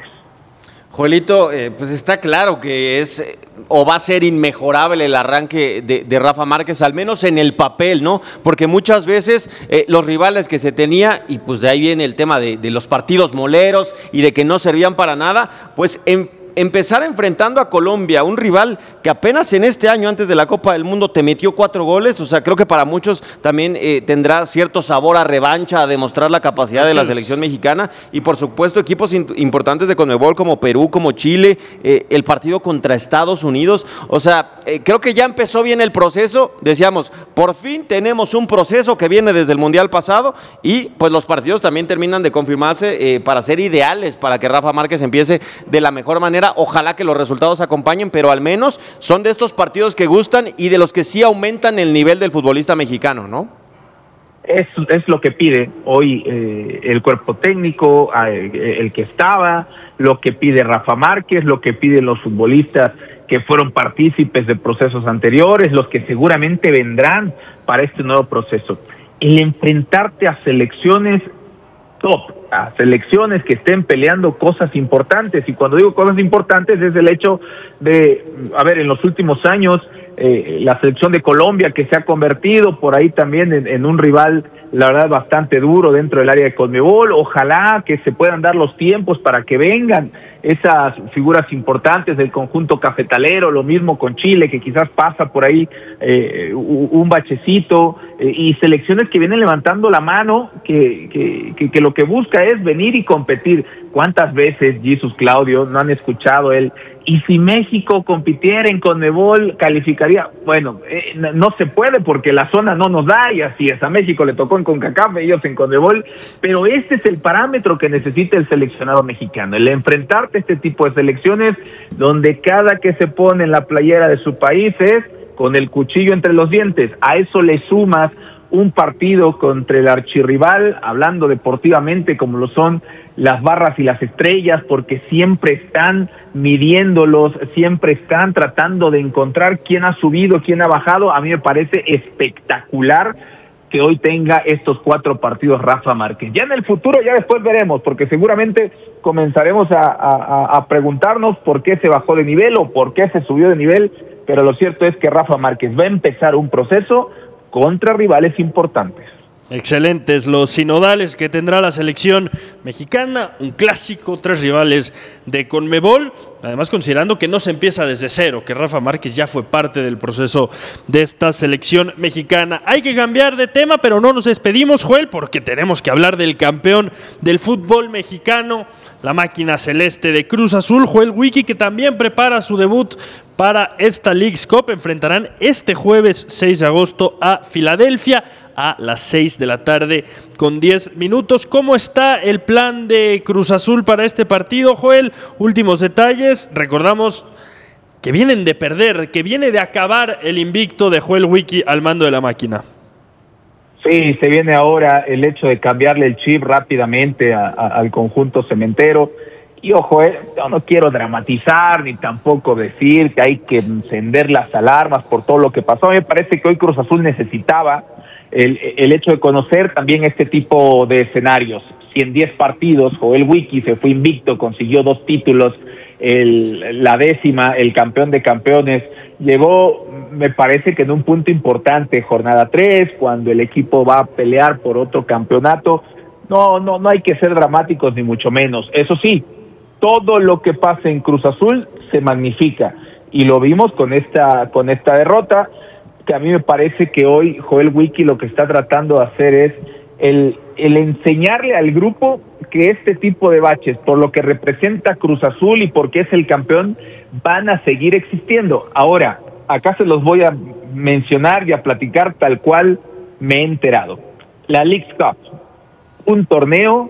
Joelito, eh, pues está claro que es eh, o va a ser inmejorable el arranque de, de Rafa Márquez, al menos en el papel, ¿no? Porque muchas veces eh, los rivales que se tenía, y pues de ahí viene el tema de, de los partidos moleros y de que no servían para nada, pues en empezar enfrentando a Colombia, un rival que apenas en este año, antes de la Copa del Mundo, te metió cuatro goles. O sea, creo que para muchos también eh, tendrá cierto sabor a revancha, a demostrar la capacidad de la selección mexicana. Y por supuesto, equipos importantes de Conmebol como Perú, como Chile, eh, el partido contra Estados Unidos. O sea, eh, creo que ya empezó bien el proceso. Decíamos, por fin tenemos un proceso que viene desde el Mundial pasado, y pues los partidos también terminan de confirmarse eh, para ser ideales, para que Rafa Márquez empiece de la mejor manera. Ojalá que los resultados acompañen, pero al menos son de estos partidos que gustan y de los que sí aumentan el nivel del futbolista mexicano, ¿no? Es, es lo que pide hoy eh, el cuerpo técnico, eh, el que estaba, lo que pide Rafa Márquez, lo que piden los futbolistas que fueron partícipes de procesos anteriores, los que seguramente vendrán para este nuevo proceso. El enfrentarte a selecciones top, a selecciones que estén peleando cosas importantes, y cuando digo cosas importantes es el hecho de, a ver, en los últimos años eh, la selección de Colombia, que se ha convertido por ahí también en, en un rival, la verdad, bastante duro dentro del área de Conmebol. Ojalá que se puedan dar los tiempos para que vengan esas figuras importantes del conjunto cafetalero, lo mismo con Chile, que quizás pasa por ahí eh, un bachecito, eh, y selecciones que vienen levantando la mano, que, que, que, que lo que busca es venir y competir. ¿Cuántas veces, Jesús Claudio, no han escuchado él? Y si México compitiera en Conmebol, calificaría. Bueno, eh, no se puede porque la zona no nos da, y así es. A México le tocó en CONCACAF, ellos en Conmebol, pero este es el parámetro que necesita el seleccionado mexicano, el enfrentarte a este tipo de selecciones donde cada que se pone en la playera de su país es con el cuchillo entre los dientes. A eso le sumas un partido contra el archirrival, hablando deportivamente, como lo son las Barras y las Estrellas, porque siempre están midiéndolos, siempre están tratando de encontrar quién ha subido, quién ha bajado. A mí me parece espectacular que hoy tenga estos cuatro partidos Rafa Márquez. Ya en el futuro, ya después veremos, porque seguramente comenzaremos a, a, a preguntarnos por qué se bajó de nivel o por qué se subió de nivel, pero lo cierto es que Rafa Márquez va a empezar un proceso contra rivales importantes. Excelentes los sinodales que tendrá la selección mexicana, un clásico, tres rivales de Conmebol, además considerando que no se empieza desde cero, que Rafa Márquez ya fue parte del proceso de esta selección mexicana. Hay que cambiar de tema, pero no nos despedimos, Joel, porque tenemos que hablar del campeón del fútbol mexicano, la máquina celeste de Cruz Azul, Joel Wiki, que también prepara su debut para esta Leagues Cup. Enfrentarán este jueves seis de agosto a Filadelfia a las seis de la tarde con diez minutos. ¿Cómo está el plan de Cruz Azul para este partido, Joel? Últimos detalles. Recordamos que vienen de perder, que viene de acabar el invicto de Joel Wiki al mando de la máquina. Sí, se viene ahora el hecho de cambiarle el chip rápidamente a, a, al conjunto cementero. Y ojo, eh, yo no quiero dramatizar ni tampoco decir que hay que encender las alarmas por todo lo que pasó. Me parece que hoy Cruz Azul necesitaba el, el hecho de conocer también este tipo de escenarios. Si en diez partidos Joel Wiki se fue invicto, consiguió dos títulos, el, la décima, el campeón de campeones, llegó, me parece que en un punto importante, jornada tres, cuando el equipo va a pelear por otro campeonato. No, no, no hay que ser dramáticos ni mucho menos. Eso sí, todo lo que pasa en Cruz Azul se magnifica y lo vimos con esta con esta derrota, que a mí me parece que hoy Joel Wiki lo que está tratando de hacer es el, el enseñarle al grupo que este tipo de baches, por lo que representa Cruz Azul y porque es el campeón, van a seguir existiendo. Ahora, acá se los voy a mencionar y a platicar tal cual me he enterado. La Leagues Cup, un torneo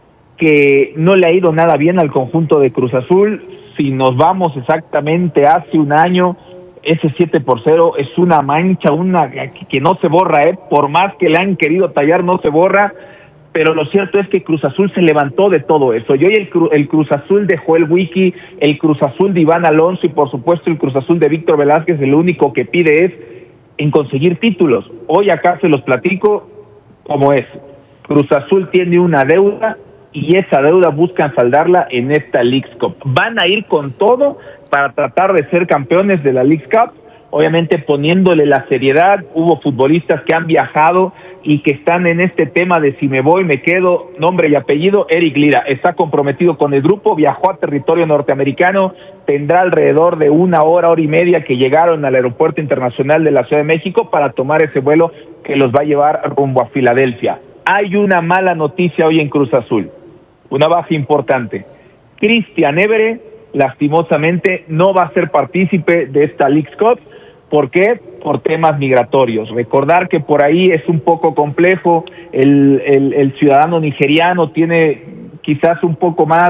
que no le ha ido nada bien al conjunto de Cruz Azul. Si nos vamos exactamente hace un año, ese siete por cero es una mancha, una que no se borra, ¿eh? Por más que le han querido tallar, no se borra, pero lo cierto es que Cruz Azul se levantó de todo eso. Y hoy el, el Cruz Azul de Joel Wiki, el Cruz Azul de Iván Alonso y por supuesto el Cruz Azul de Víctor Velázquez, el único que pide es en conseguir títulos. Hoy acá se los platico como es. Cruz Azul tiene una deuda y esa deuda buscan saldarla en esta Leagues Cup. Van a ir con todo para tratar de ser campeones de la Leagues Cup, obviamente poniéndole la seriedad. Hubo futbolistas que han viajado y que están en este tema de si me voy, me quedo, nombre y apellido. Eric Lira está comprometido con el grupo, viajó a territorio norteamericano, tendrá alrededor de una hora, hora y media que llegaron al Aeropuerto Internacional de la Ciudad de México para tomar ese vuelo que los va a llevar rumbo a Filadelfia. Hay una mala noticia hoy en Cruz Azul, una baja importante. Christian Évere, lastimosamente, no va a ser partícipe de esta Leagues Cup. ¿Por qué? Por temas migratorios. Recordar que por ahí es un poco complejo, el, el, el ciudadano nigeriano tiene quizás un poco más,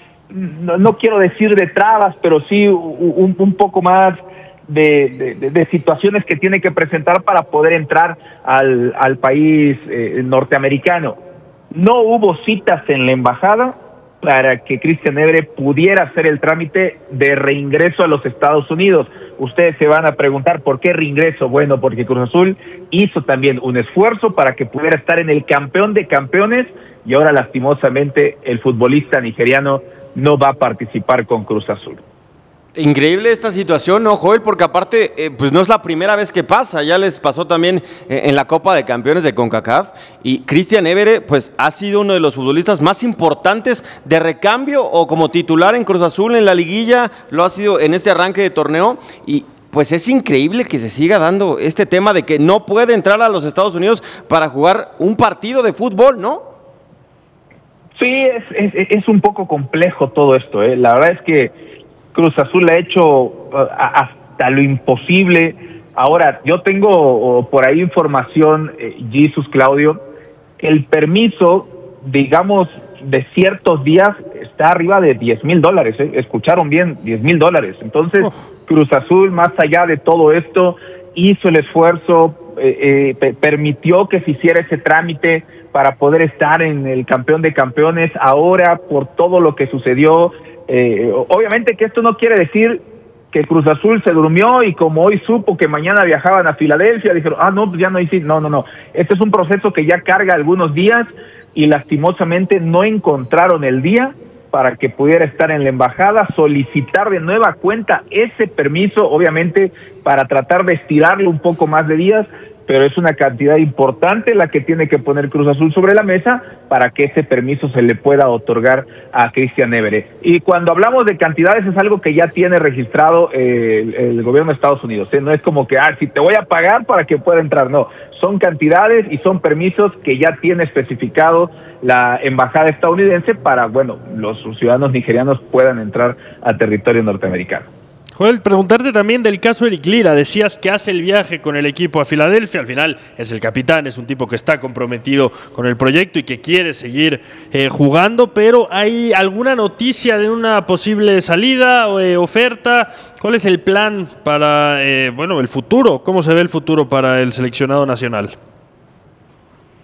no, no quiero decir de trabas, pero sí un, un poco más de, de, de situaciones que tiene que presentar para poder entrar al, al país eh, norteamericano. No hubo citas en la embajada para que Christian Évere pudiera hacer el trámite de reingreso a los Estados Unidos. Ustedes se van a preguntar, ¿por qué reingreso? Bueno, porque Cruz Azul hizo también un esfuerzo para que pudiera estar en el campeón de campeones y ahora lastimosamente el futbolista nigeriano no va a participar con Cruz Azul. Increíble esta situación, ¿no, Joel? Porque aparte, eh, pues no es la primera vez que pasa, ya les pasó también eh, en la Copa de Campeones de CONCACAF, y Christian Évere, pues ha sido uno de los futbolistas más importantes de recambio o como titular en Cruz Azul en la liguilla, lo ha sido en este arranque de torneo, y pues es increíble que se siga dando este tema de que no puede entrar a los Estados Unidos para jugar un partido de fútbol, ¿no? Sí, es, es, es un poco complejo todo esto, ¿eh? La verdad es que Cruz Azul ha hecho hasta lo imposible. Ahora, yo tengo por ahí información, eh, Jesus, Claudio, que el permiso, digamos, de ciertos días está arriba de diez mil dólares. ¿eh? Escucharon bien, diez mil dólares. Entonces, oh. Cruz Azul, más allá de todo esto, hizo el esfuerzo, eh, eh, permitió que se hiciera ese trámite para poder estar en el campeón de campeones. Ahora, por todo lo que sucedió, Eh, obviamente que esto no quiere decir que Cruz Azul se durmió y como hoy supo que mañana viajaban a Filadelfia, dijeron, ah, no, pues ya no hay, no, no, no. Este es un proceso que ya carga algunos días y lastimosamente no encontraron el día para que pudiera estar en la embajada, solicitar de nueva cuenta ese permiso, obviamente para tratar de estirarlo un poco más de días, pero es una cantidad importante la que tiene que poner Cruz Azul sobre la mesa para que ese permiso se le pueda otorgar a Christian Évere. Y cuando hablamos de cantidades es algo que ya tiene registrado eh, el, el gobierno de Estados Unidos, ¿eh? No es como que, ah, si te voy a pagar para que pueda entrar, no. Son cantidades y son permisos que ya tiene especificado la embajada estadounidense para, bueno, los ciudadanos nigerianos puedan entrar a territorio norteamericano. Joel, preguntarte también del caso Eric Lira. Decías que hace el viaje con el equipo a Filadelfia. Al final es el capitán, es un tipo que está comprometido con el proyecto y que quiere seguir eh, jugando. Pero ¿hay alguna noticia de una posible salida o eh, oferta? ¿Cuál es el plan para eh, bueno, el futuro? ¿Cómo se ve el futuro para el seleccionado nacional?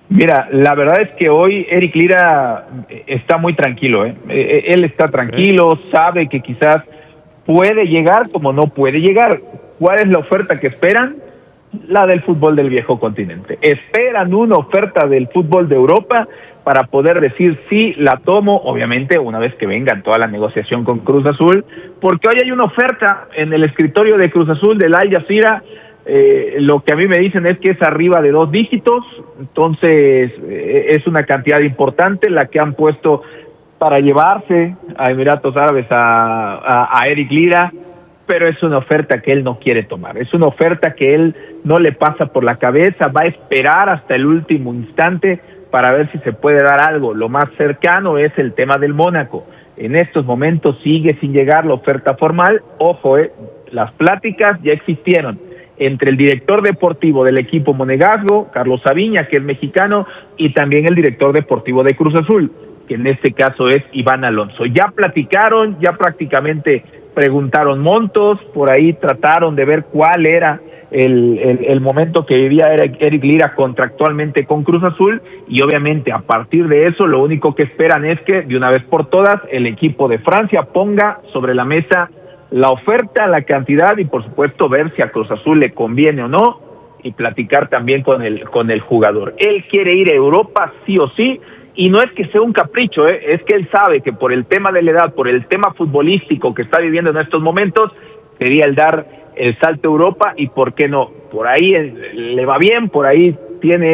Mira, la verdad es que hoy Eric Lira está muy tranquilo, ¿eh? Él está tranquilo, sabe que quizás puede llegar como no puede llegar. ¿Cuál es la oferta que esperan? La del fútbol del viejo continente. Esperan una oferta del fútbol de Europa para poder decir sí, la tomo, obviamente una vez que venga toda la negociación con Cruz Azul, porque hoy hay una oferta en el escritorio de Cruz Azul del Al Jazeera. Eh, lo que a mí me dicen es que es arriba de dos dígitos, entonces eh, es una cantidad importante la que han puesto para llevarse a Emiratos Árabes a, a, a Eric Lira, pero es una oferta que él no quiere tomar, es una oferta que él no le pasa por la cabeza, va a esperar hasta el último instante para ver si se puede dar algo. Lo más cercano es el tema del Mónaco. En estos momentos sigue sin llegar la oferta formal. Ojo, eh, las pláticas ya existieron entre el director deportivo del equipo monegasco, Carlos Sabiña, que es mexicano, y también el director deportivo de Cruz Azul, que en este caso es Iván Alonso. Ya platicaron, ya prácticamente preguntaron montos, por ahí trataron de ver cuál era el, el, el momento que vivía Eric Lira contractualmente con Cruz Azul, y obviamente a partir de eso lo único que esperan es que de una vez por todas el equipo de Francia ponga sobre la mesa la oferta, la cantidad y por supuesto ver si a Cruz Azul le conviene o no, y platicar también con el, con el jugador. Él quiere ir a Europa sí o sí, y no es que sea un capricho, ¿eh? Es que él sabe que por el tema de la edad, por el tema futbolístico que está viviendo en estos momentos, sería el dar el salto a Europa, y por qué no, por ahí le va bien, por ahí tiene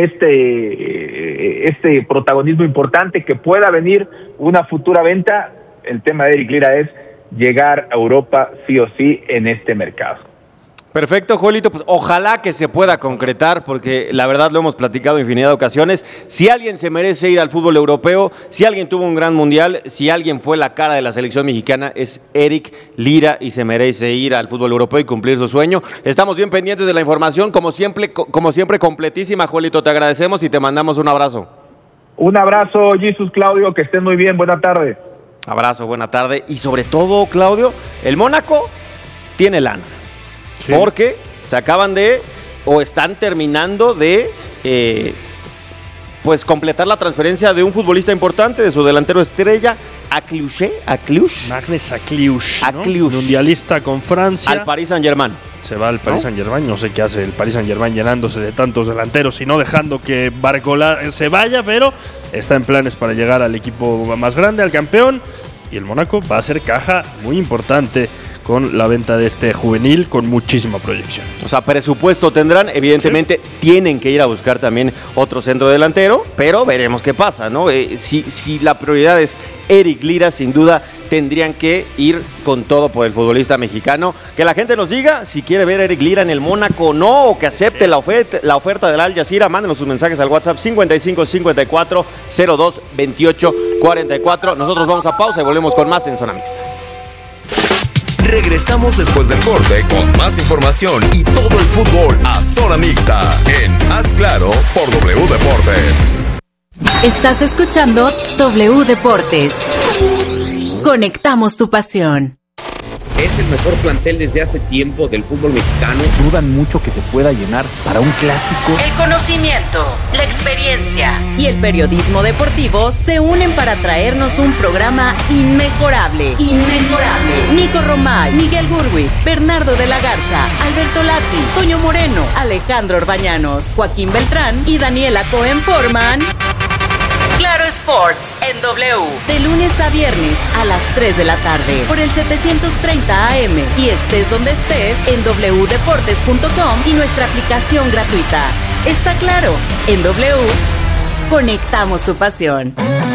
este, este protagonismo importante, que pueda venir una futura venta. El tema de Eric Lira es llegar a Europa sí o sí en este mercado. Perfecto, Joelito, pues ojalá que se pueda concretar, porque la verdad lo hemos platicado infinidad de ocasiones. Si alguien se merece ir al fútbol europeo, si alguien tuvo un gran mundial, si alguien fue la cara de la selección mexicana, es Eric Lira, y se merece ir al fútbol europeo y cumplir su sueño. Estamos bien pendientes de la información, como siempre, como siempre completísima, Joelito, te agradecemos y te mandamos un abrazo. Un abrazo, Jesús, Claudio, que estén muy bien, buena tarde. Abrazo, buena tarde. Y sobre todo, Claudio, el Mónaco tiene lana. Sí. Porque se acaban de, o están terminando de, eh, pues completar la transferencia de un futbolista importante, de su delantero estrella, Akliouche, Akliouche. Magnus Akliouche, ¿no? Akliouche. Mundialista con Francia. Al Paris Saint-Germain. Se va al Paris ¿No? Saint-Germain, no sé qué hace el Paris Saint-Germain llenándose de tantos delanteros y no dejando que Barcola se vaya, pero está en planes para llegar al equipo más grande, al campeón, y el Mónaco va a ser caja muy importante con la venta de este juvenil con muchísima proyección. O sea, presupuesto tendrán, evidentemente sí. Tienen que ir a buscar también otro centro delantero, pero veremos qué pasa, ¿no? Eh, si, si la prioridad es Eric Lira, sin duda tendrían que ir con todo por el futbolista mexicano. Que la gente nos diga si quiere ver a Eric Lira en el Mónaco o no, o que acepte sí. la, oferta, la oferta del Al Jazeera. Mándenos sus mensajes al WhatsApp cincuenta y cinco cincuenta y cuatro cero dos veintiocho cuarenta y cuatro. Nosotros vamos a pausa y volvemos con más en Zona Mixta. Regresamos después del corte con más información y todo el fútbol a Zona Mixta en Haz Claro por W Deportes. Estás escuchando W Deportes. Conectamos tu pasión. Es el mejor plantel desde hace tiempo del fútbol mexicano. Dudan mucho que se pueda llenar para un clásico. El conocimiento, la experiencia y el periodismo deportivo se unen para traernos un programa inmejorable. Inmejorable. Nico Romay, Miguel Gurwi, Bernardo de la Garza, Alberto Lati, Toño Moreno, Alejandro Orbañanos, Joaquín Beltrán y Daniela Cohen forman Claro Sports en W, de lunes a viernes a las tres de la tarde por el setecientos treinta A M, y estés donde estés en doble u deportes punto com y nuestra aplicación gratuita. Está claro, en W conectamos tu pasión.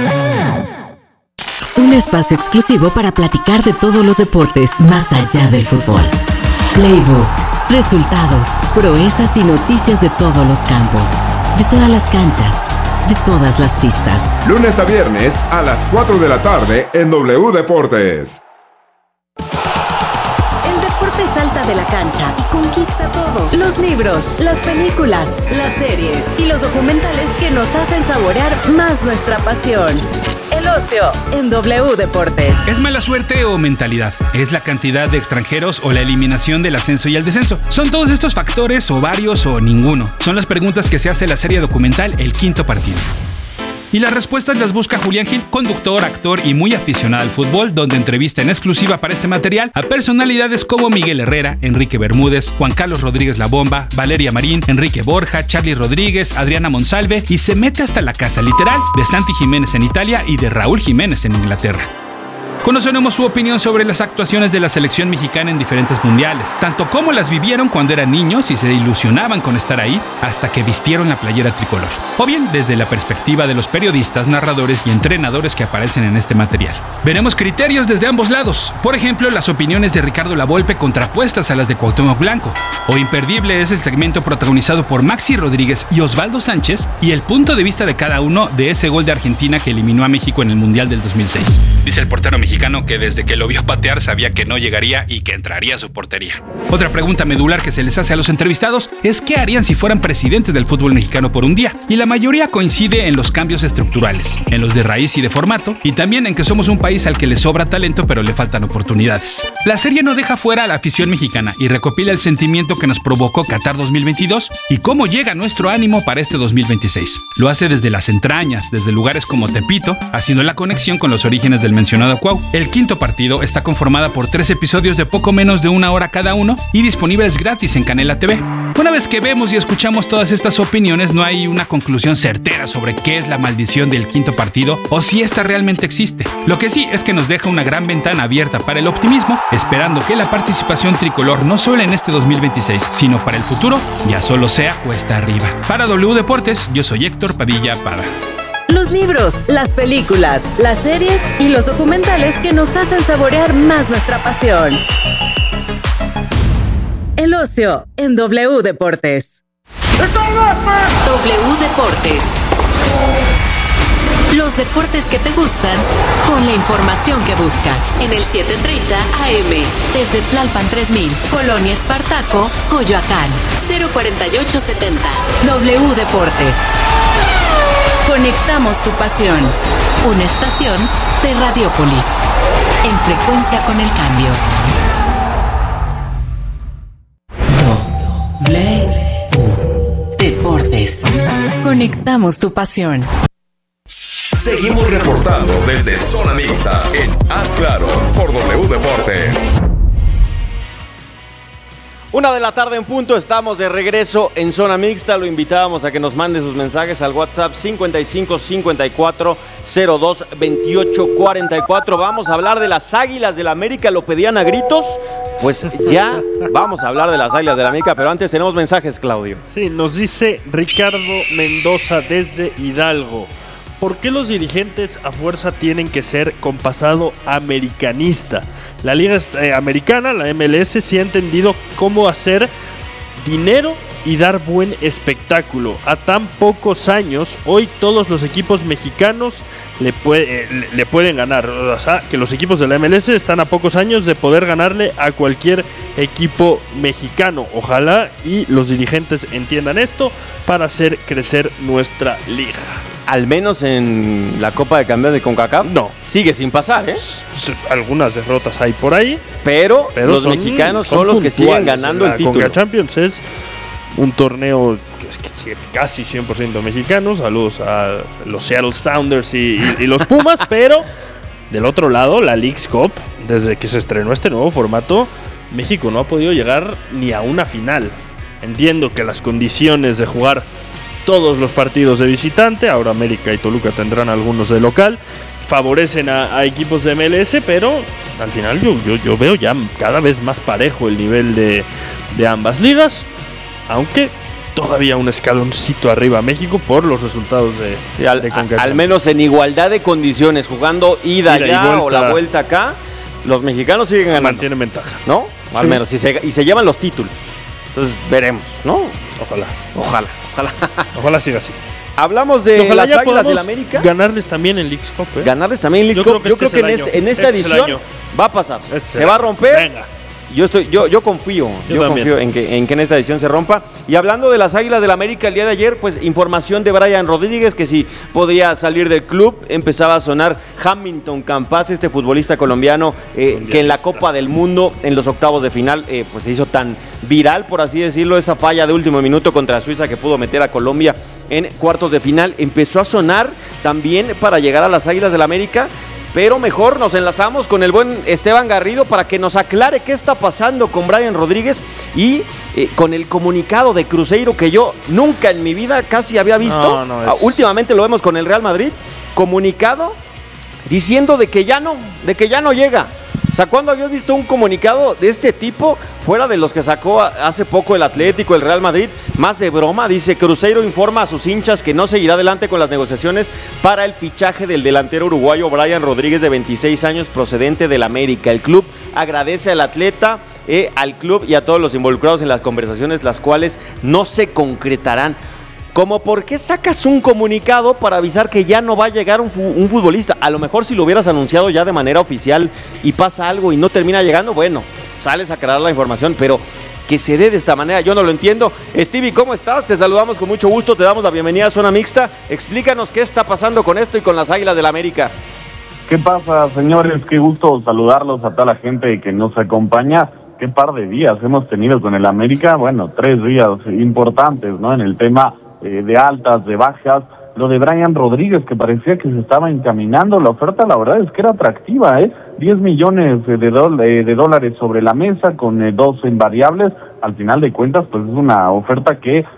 Un espacio exclusivo para platicar de todos los deportes más allá del fútbol. Playbook, resultados, proezas y noticias de todos los campos, de todas las canchas, de todas las pistas. Lunes a viernes a las cuatro de la tarde en W Deportes. El deporte salta fuera de la cancha y conquista todo. Los libros, las películas, las series y los documentales que nos hacen saborear más nuestra pasión. El ocio en W Deportes. ¿Es mala suerte o mentalidad? ¿Es la cantidad de extranjeros o la eliminación del ascenso y el descenso? ¿Son todos estos factores o varios o ninguno? Son las preguntas que se hace la serie documental El Quinto Partido. Y las respuestas las busca Julián Gil, conductor, actor y muy aficionado al fútbol, donde entrevista en exclusiva para este material a personalidades como Miguel Herrera, Enrique Bermúdez, Juan Carlos Rodríguez La Bomba, Valeria Marín, Enrique Borja, Charly Rodríguez, Adriana Monsalve, y se mete hasta la casa literal de Santi Jiménez en Italia y de Raúl Jiménez en Inglaterra. Conoceremos su opinión sobre las actuaciones de la selección mexicana en diferentes mundiales, tanto como las vivieron cuando eran niños y se ilusionaban con estar ahí, hasta que vistieron la playera tricolor. O bien desde la perspectiva de los periodistas, narradores y entrenadores que aparecen en este material. Veremos criterios desde ambos lados, por ejemplo, las opiniones de Ricardo Lavolpe contrapuestas a las de Cuauhtémoc Blanco, o imperdible es el segmento protagonizado por Maxi Rodríguez y Osvaldo Sánchez, y el punto de vista de cada uno de ese gol de Argentina que eliminó a México en el Mundial del dos mil seis. Dice el portero mexicano que desde que lo vio patear sabía que no llegaría y que entraría a su portería. Otra pregunta medular que se les hace a los entrevistados es qué harían si fueran presidentes del fútbol mexicano por un día, y la mayoría coincide en los cambios estructurales, en los de raíz y de formato, y también en que somos un país al que le sobra talento pero le faltan oportunidades. La serie no deja fuera a la afición mexicana y recopila el sentimiento que nos provocó Qatar dos mil veintidós y cómo llega nuestro ánimo para este dos mil veintiséis. Lo hace desde las entrañas, desde lugares como Tepito, haciendo la conexión con los orígenes del mencionado Cuau. El Quinto Partido está conformada por tres episodios de poco menos de una hora cada uno y disponibles gratis en Canela T V. Una vez que vemos y escuchamos todas estas opiniones, no hay una conclusión certera sobre qué es la maldición del Quinto Partido o si esta realmente existe. Lo que sí es que nos deja una gran ventana abierta para el optimismo, esperando que la participación tricolor no solo en este dos mil veintiséis, sino para el futuro, ya solo sea cuesta arriba. Para W Deportes, yo soy Héctor Padilla Pada. Los libros, las películas, las series y los documentales que nos hacen saborear más nuestra pasión. El ocio en W Deportes. W Deportes. Los deportes que te gustan con la información que buscas. En el siete treinta A M. Desde Tlalpan tres mil, Colonia Espartaco, Coyoacán. cero cuarenta y ocho setenta. W Deportes. Conectamos tu pasión. Una estación de Radiopolis. En frecuencia con el cambio. W Deportes. Conectamos tu pasión. Seguimos reportando desde Zona Mixta en Haz Claro por W Deportes. Una de la tarde en punto, estamos de regreso en Zona Mixta. Lo invitábamos a que nos mande sus mensajes al WhatsApp cincuenta y cinco cincuenta y cuatro cero dos veintiocho cuarenta y cuatro. Vamos a hablar de las Águilas del América, lo pedían a gritos. Pues ya vamos a hablar de las Águilas del América, pero antes tenemos mensajes, Claudio. Sí, nos dice Ricardo Mendoza desde Hidalgo. ¿Por qué los dirigentes a fuerza tienen que ser con pasado americanista? La Liga eh, Americana, la M L S, sí ha entendido cómo hacer dinero y dar buen espectáculo. A tan pocos años, hoy todos los equipos mexicanos le, puede, eh, le, le pueden ganar. O sea, que los equipos de la M L S están a pocos años de poder ganarle a cualquier equipo mexicano. Ojalá y los dirigentes entiendan esto para hacer crecer nuestra liga. Al menos en la Copa de Campeones de CONCACAF no sigue sin pasar, ¿eh? Algunas derrotas hay por ahí, pero, pero los son, mexicanos son, son los que siguen ganando el título. CONCACAF Champions es un torneo que es casi cien por ciento mexicano. Saludos a los Seattle Sounders y, y, y los Pumas, pero del otro lado, la Leagues Cup, desde que se estrenó este nuevo formato, México no ha podido llegar ni a una final. Entiendo que las condiciones de jugar todos los partidos de visitante, ahora América y Toluca tendrán algunos de local, favorecen a, a equipos de M L S, pero al final yo, yo, yo veo ya cada vez más parejo el nivel de, de ambas ligas, aunque todavía un escaloncito arriba a México por los resultados de, sí, al, de CONCACAF. Al menos en igualdad de condiciones, jugando ida, ida allá o la vuelta acá, los mexicanos siguen ganando. Mantienen ventaja, ¿no? Al sí. menos, y se, y se llevan los títulos. Entonces veremos, ¿no? Ojalá. Ojalá. Ojalá. Ojalá siga así. Hablamos de Ojalá las Águilas del América. Ganarles también en Leagues Cup, ¿eh? Ganarles también en Leagues Cup. Yo creo que, Yo creo que, que en, este, en esta este edición va a pasar. Este Se será. va a romper. Venga. Yo estoy, yo, yo confío, yo, yo confío en que, en que en esta edición se rompa. Y hablando de las Águilas del América el día de ayer, pues información de Brian Rodríguez, que si podría salir del club. Empezaba a sonar Hamilton Campas, este futbolista colombiano eh, que en la Copa del Mundo, en los octavos de final, eh, pues se hizo tan viral, por así decirlo, esa falla de último minuto contra Suiza que pudo meter a Colombia en cuartos de final. Empezó a sonar también para llegar a las Águilas del América. Pero mejor nos enlazamos con el buen Esteban Garrido para que nos aclare qué está pasando con Brian Rodríguez y eh, con el comunicado de Cruzeiro que yo nunca en mi vida casi había visto. No, no es... Últimamente lo vemos con el Real Madrid, comunicado diciendo de que ya no, de que ya no llega. O sea, ¿cuándo habías visto un comunicado de este tipo fuera de los que sacó hace poco el Atlético, el Real Madrid? Más de broma, dice: Cruzeiro informa a sus hinchas que no seguirá adelante con las negociaciones para el fichaje del delantero uruguayo Brian Rodríguez, de veintiséis años, procedente del América. El club agradece al atleta, eh, al club y a todos los involucrados en las conversaciones, las cuales no se concretarán. Como, ¿por qué sacas un comunicado para avisar que ya no va a llegar un, fu- un futbolista? A lo mejor si lo hubieras anunciado ya de manera oficial y pasa algo y no termina llegando, bueno, sales a aclarar la información, pero que se dé de esta manera, yo no lo entiendo. Stevie, ¿cómo estás? Te saludamos con mucho gusto, te damos la bienvenida a Zona Mixta. Explícanos qué está pasando con esto y con las Águilas del América. ¿Qué pasa, señores? Qué gusto saludarlos a toda la gente que nos acompaña. Qué par de días hemos tenido con el América, bueno, tres días importantes, ¿no? En el tema eh, de altas, de bajas, lo de Brian Rodríguez, que parecía que se estaba encaminando, la oferta la verdad es que era atractiva, ¿eh? diez millones de, do- de dólares sobre la mesa con eh, dos en variables, al final de cuentas pues es una oferta que